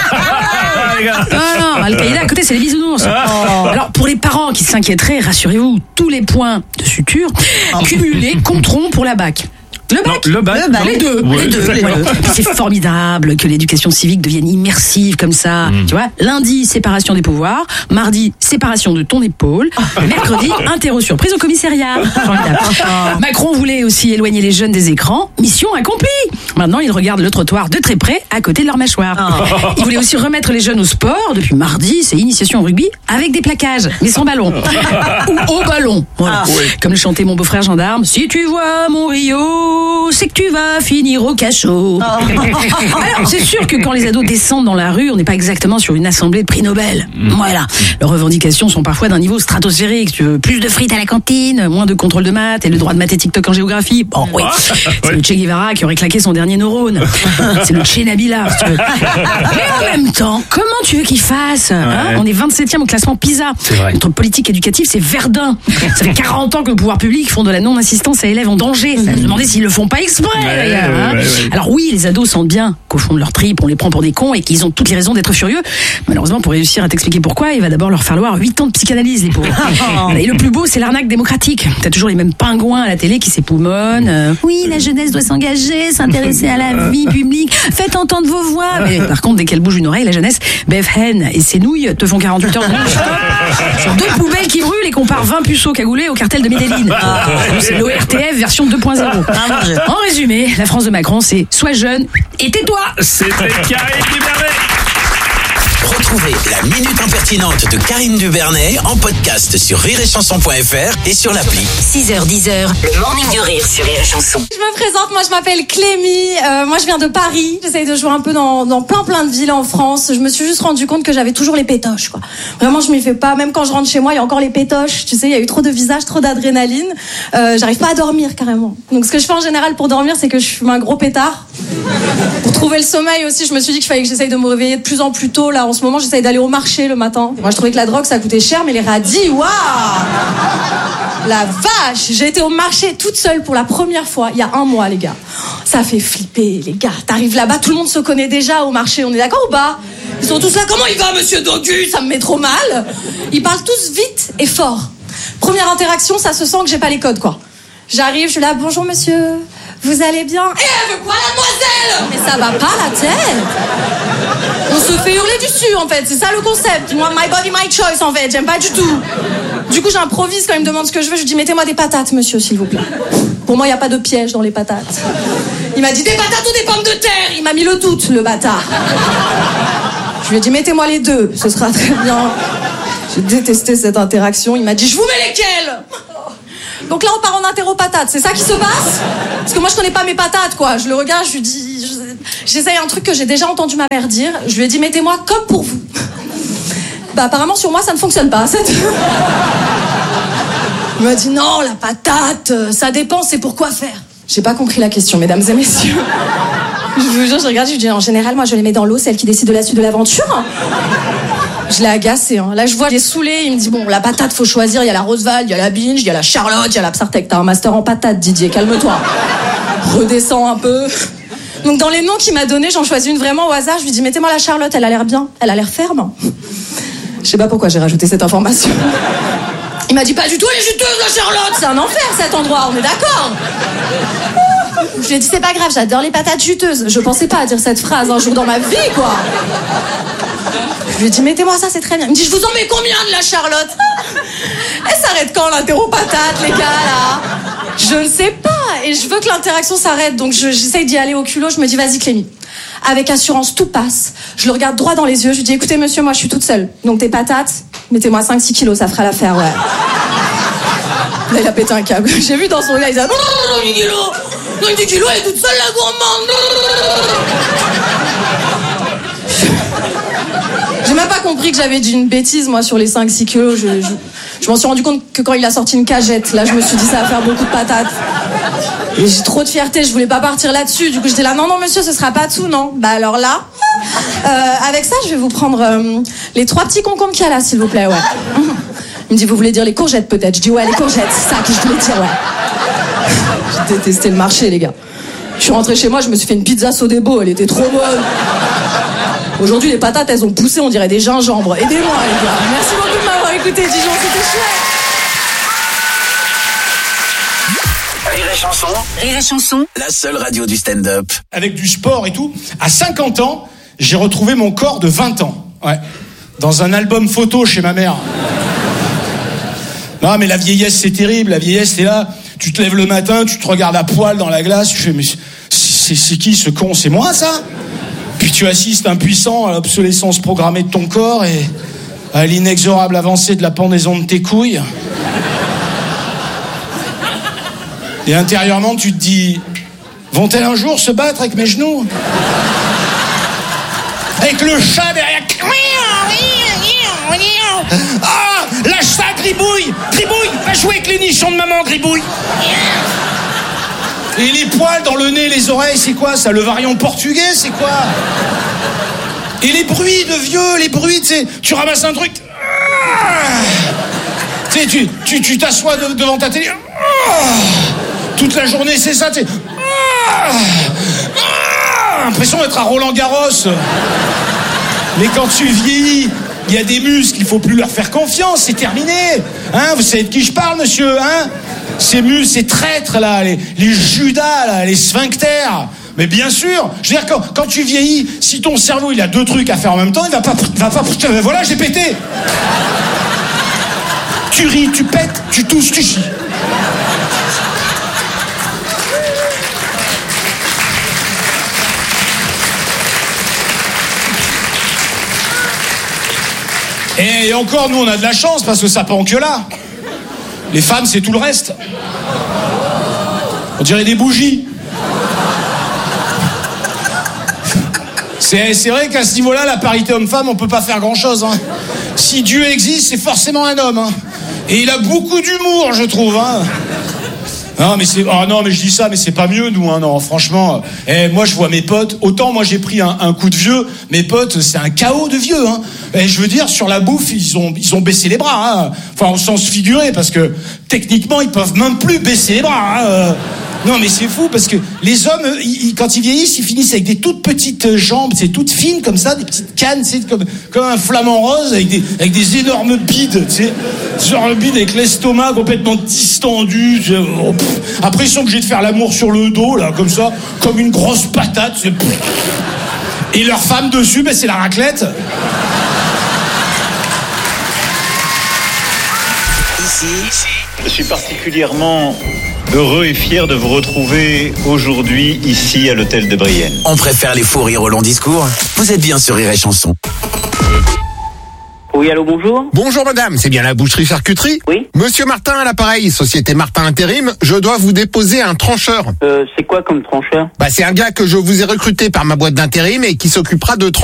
Ah, les gars. Non, non, Al-Qaïda à côté, c'est les bisounours. Alors, pour les parents qui s'inquiéteraient, rassurez-vous, tous les points de suture cumulés compteront pour la B A C. Le bac, Non, le bac, Le bac. non. les deux, Ouais, les deux, les d'accord. deux. Puis c'est formidable que l'éducation civique devienne immersive comme ça. Mm. Tu vois, lundi, séparation des pouvoirs. Mardi, séparation de ton épaule. Mercredi, interro surprise au commissariat. Formidable. Macron voulait aussi éloigner les jeunes des écrans. Mission accomplie. Maintenant, ils regardent le trottoir de très près, à côté de leur mâchoire. Il voulait aussi remettre les jeunes au sport. Depuis mardi, c'est initiation au rugby avec des plaquages, mais sans ballon. Ou au ballon. Voilà. Ah. Oui. Comme le chantait mon beau-frère gendarme. Si tu vois mon Rio, c'est que tu vas finir au cachot. Alors, c'est sûr que quand les ados descendent dans la rue, on n'est pas exactement sur une assemblée de prix Nobel. Voilà. Leurs revendications sont parfois d'un niveau stratosphérique. Tu veux plus de frites à la cantine, moins de contrôle de maths et le droit de maths et TikTok en géographie. Bon, oui. C'est le Che Guevara qui aurait claqué son dernier neurone. C'est le Che Nabila, si tu veux. Mais en même temps, comment tu veux qu'il fasse, hein? Ouais. On est vingt-septième au classement PISA. C'est vrai. Notre politique éducative, c'est Verdun. Ça fait quarante ans que le pouvoir public font de la non-assistance à élèves en danger. Ça se demander s'ils le font pas exprès, Ouais, les gars, hein. ouais, ouais, ouais. Alors oui, les ados sentent bien qu'au fond de leur trip, on les prend pour des cons et qu'ils ont toutes les raisons d'être furieux. Malheureusement, pour réussir à t'expliquer pourquoi, il va d'abord leur falloir huit ans de psychanalyse, les pauvres. Et le plus beau, c'est l'arnaque démocratique. T'as toujours les mêmes pingouins à la télé qui s'époumonnent. Euh, oui, la jeunesse doit s'engager, s'intéresser à la vie publique. Faites entendre vos voix. Mais par contre, dès qu'elle bouge une oreille, la jeunesse, Beth Hen et ses nouilles te font quarante-huit heures de non-stop sur deux poubelles qui brûlent et comparent vingt puceaux cagoulés au cartel de Medellin. C'est l'O R T F version deux point zéro. En résumé, la France de Macron, c'est sois jeune et tais-toi. C'était Karine Dubernet. Retrouvez la minute impertinente de Karine Dubernet en podcast sur rire et chanson point f r et sur l'appli. six heures dix, le Morning du Rire sur Rire et Chanson. Je me présente, moi je m'appelle Clémy, euh, moi je viens de Paris, j'essaye de jouer un peu dans, dans plein plein de villes en France, je me suis juste rendu compte que j'avais toujours les pétoches, quoi. Vraiment je m'y fais pas, même quand je rentre chez moi il y a encore les pétoches, tu sais, il y a eu trop de visages, trop d'adrénaline, euh, j'arrive pas à dormir carrément. Donc ce que je fais en général pour dormir c'est que je fume un gros pétard. Pour trouver le sommeil aussi, je me suis dit qu'il fallait que j'essaye de me réveiller de plus en plus tôt, là en ce moment j'essaye d'aller au marché le matin. Moi je trouvais que la drogue ça coûtait cher mais les radis, waouh! La vache, j'ai été au marché toute seule pour la première fois il y a un mois, les gars. Ça fait flipper, les gars. T'arrives là-bas, tout le monde se connaît déjà au marché. On est d'accord ou pas? Ils sont tous là. Comment il va, monsieur Dogu? Ça me met trop mal. Ils parlent tous vite et fort. Première interaction, ça se sent que j'ai pas les codes, quoi. J'arrive, je suis là. Bonjour, monsieur. Vous allez bien? Eh, elle veut quoi, la demoiselle? Mais ça va pas, la tête? se fait hurler dessus, en fait. C'est ça le concept. Moi, my body, my choice, en fait. J'aime pas du tout. Du coup, j'improvise quand il me demande ce que je veux. Je lui dis, mettez-moi des patates, monsieur, s'il vous plaît. Pour moi, il n'y a pas de piège dans les patates. Il m'a dit, des patates ou des pommes de terre? Il m'a mis le doute, le bâtard. Je lui ai dit, mettez-moi les deux. Ce sera très bien. J'ai détesté cette interaction. Il m'a dit, je vous mets lesquelles? Donc là, on part en interro patates. C'est ça qui se passe? Parce que moi, je connais pas mes patates, quoi. Je le regarde, je lui dis... je- J'essaye un truc que j'ai déjà entendu ma mère dire. Je lui ai dit, mettez-moi comme pour vous. Bah, apparemment, sur moi, ça ne fonctionne pas. Cette... Il m'a dit, non, la patate, ça dépend, c'est pour quoi faire. J'ai pas compris la question, mesdames et messieurs. Je vous jure, je regarde, je lui dis, en général, moi, je les mets dans l'eau, c'est elle qui décide de la suite de l'aventure. Je l'ai agacé, hein. Là, je vois, il est saoulé. Il me dit, bon, la patate, faut choisir. Il y a la Roosevelt, il y a la Binge, il y a la Charlotte, il y a la Psartec. T'as un master en patate, Didier, calme-toi. Redescends un peu. Donc, dans les noms qu'il m'a donnés, j'en choisis une vraiment au hasard. Je lui dis, mettez-moi la Charlotte, elle a l'air bien. Elle a l'air ferme. Je sais pas pourquoi j'ai rajouté cette information. Il m'a dit, pas du tout, elle est juteuse, la Charlotte. C'est un enfer, cet endroit, on est d'accord. Je lui ai dit, c'est pas grave, j'adore les patates juteuses. Je pensais pas à dire cette phrase un jour dans ma vie, quoi. Je lui ai dit, mettez-moi ça, c'est très bien. Il me dit, je vous en mets combien de la Charlotte? Elle s'arrête quand, l'interro patate, les gars, là? Je ne sais pas. Et je veux que l'interaction s'arrête. Donc, je- j'essaye d'y aller au culot. Je me dis, vas-y, Clémy. Avec assurance, tout passe. Je le regarde droit dans les yeux. Je lui dis, écoutez, monsieur, moi, je suis toute seule. Donc, des patates, mettez-moi cinq six kilos, ça fera l'affaire, ouais. Là, il a pété un câble. J'ai vu dans son regard, il disait, non, non, non, dix kilos. Non, dix kilos, elle est toute seule, la gourmande. J'ai même pas compris que j'avais dit une bêtise, moi, sur les cinq six kilos. Je, je, je m'en suis rendu compte que quand il a sorti une cagette, là, je me suis dit, ça va faire beaucoup de patates. Et j'ai trop de fierté, je voulais pas partir là-dessus. Du coup, j'étais là, non, non, monsieur, ce sera pas tout, non. Bah, alors là, euh, avec ça, je vais vous prendre euh, les trois petits concombres qu'il y a là, s'il vous plaît, ouais. Il me dit, vous voulez dire les courgettes, peut-être? Je dis, ouais, les courgettes, c'est ça que je voulais dire, ouais. J'ai détesté le marché, les gars. Je suis rentrée chez moi, je me suis fait une pizza Sodebo, elle était trop bonne. Aujourd'hui, les patates, elles ont poussé, on dirait des gingembres. Aidez-moi, les gars. Merci beaucoup de m'avoir écouté, Dijon, c'était chouette. Rire et chanson. Rire et chanson. La seule radio du stand-up. Avec du sport et tout. À cinquante ans, j'ai retrouvé mon corps de vingt ans. Ouais. Dans un album photo chez ma mère. Non, mais la vieillesse, c'est terrible. La vieillesse, t'es là, tu te lèves le matin, tu te regardes à poil dans la glace, tu fais, mais c'est, c'est qui ce con? C'est moi, ça? Puis tu assistes impuissant à l'obsolescence programmée de ton corps et à l'inexorable avancée de la pendaison de tes couilles. Et intérieurement, tu te dis, vont-elles un jour se battre avec mes genoux? Avec le chat derrière. Ah, lâche ça, Gribouille! Gribouille, va jouer avec les nichons de maman, Gribouille! Et les poils dans le nez, les oreilles, c'est quoi ça? Le variant portugais, c'est quoi? Et les bruits de vieux, les bruits, tu sais, tu ramasses un truc. Tu sais, tu, tu, tu t'assois de- devant ta télé. Toute la journée, c'est ça, tu sais. L'impression d'être à Roland Garros. Mais quand tu vieillis, il y a des muscles, il faut plus leur faire confiance, c'est terminé. Hein, vous savez de qui je parle, monsieur, hein? Ces muscles, ces traîtres, là, les, les Judas, là, les sphincters. Mais bien sûr, je veux dire, quand, quand tu vieillis, si ton cerveau, il a deux trucs à faire en même temps, il va pas... Il va pas voilà, j'ai pété. Tu ris, tu pètes, tu tousses, tu chies. Et encore, nous, on a de la chance parce que ça pend que là. Les femmes, c'est tout le reste. On dirait des bougies. C'est, c'est vrai qu'à ce niveau-là, la parité homme-femme, on peut pas faire grand-chose. Hein. Si Dieu existe, c'est forcément un homme. Hein. Et il a beaucoup d'humour, je trouve. Hein. Non, mais c'est, oh non, mais je dis ça, mais c'est pas mieux, nous, hein, non, franchement. Eh, moi, je vois mes potes, autant moi j'ai pris un, un coup de vieux, mes potes, c'est un chaos de vieux, hein. Et je veux dire, sur la bouffe, ils ont, ils ont baissé les bras, hein. Enfin, au sens figuré, parce que, techniquement, ils peuvent même plus baisser les bras, hein. Euh, Non, mais c'est fou, parce que les hommes, ils, ils, quand ils vieillissent, ils finissent avec des toutes petites jambes, c'est toutes fines, comme ça, des petites cannes, c'est comme, comme un flamant rose, avec des, avec des énormes bides, tu sais. Genre le bide avec l'estomac complètement distendu. Tu sais. Oh, pff. Après, ils sont obligés de faire l'amour sur le dos, là, comme ça, comme une grosse patate. C'est... Et leur femme dessus, ben c'est la raclette. Ici, je suis particulièrement heureux et fier de vous retrouver aujourd'hui ici à l'hôtel de Brienne. On préfère les faux rires au long discours. Vous êtes bien sur Rire et Chanson. Oui, allô, bonjour. Bonjour madame, c'est bien la boucherie-charcuterie? Oui. Monsieur Martin à l'appareil, société Martin Intérim, je dois vous déposer un trancheur. Euh, c'est quoi comme trancheur? Bah c'est un gars que je vous ai recruté par ma boîte d'intérim et qui s'occupera de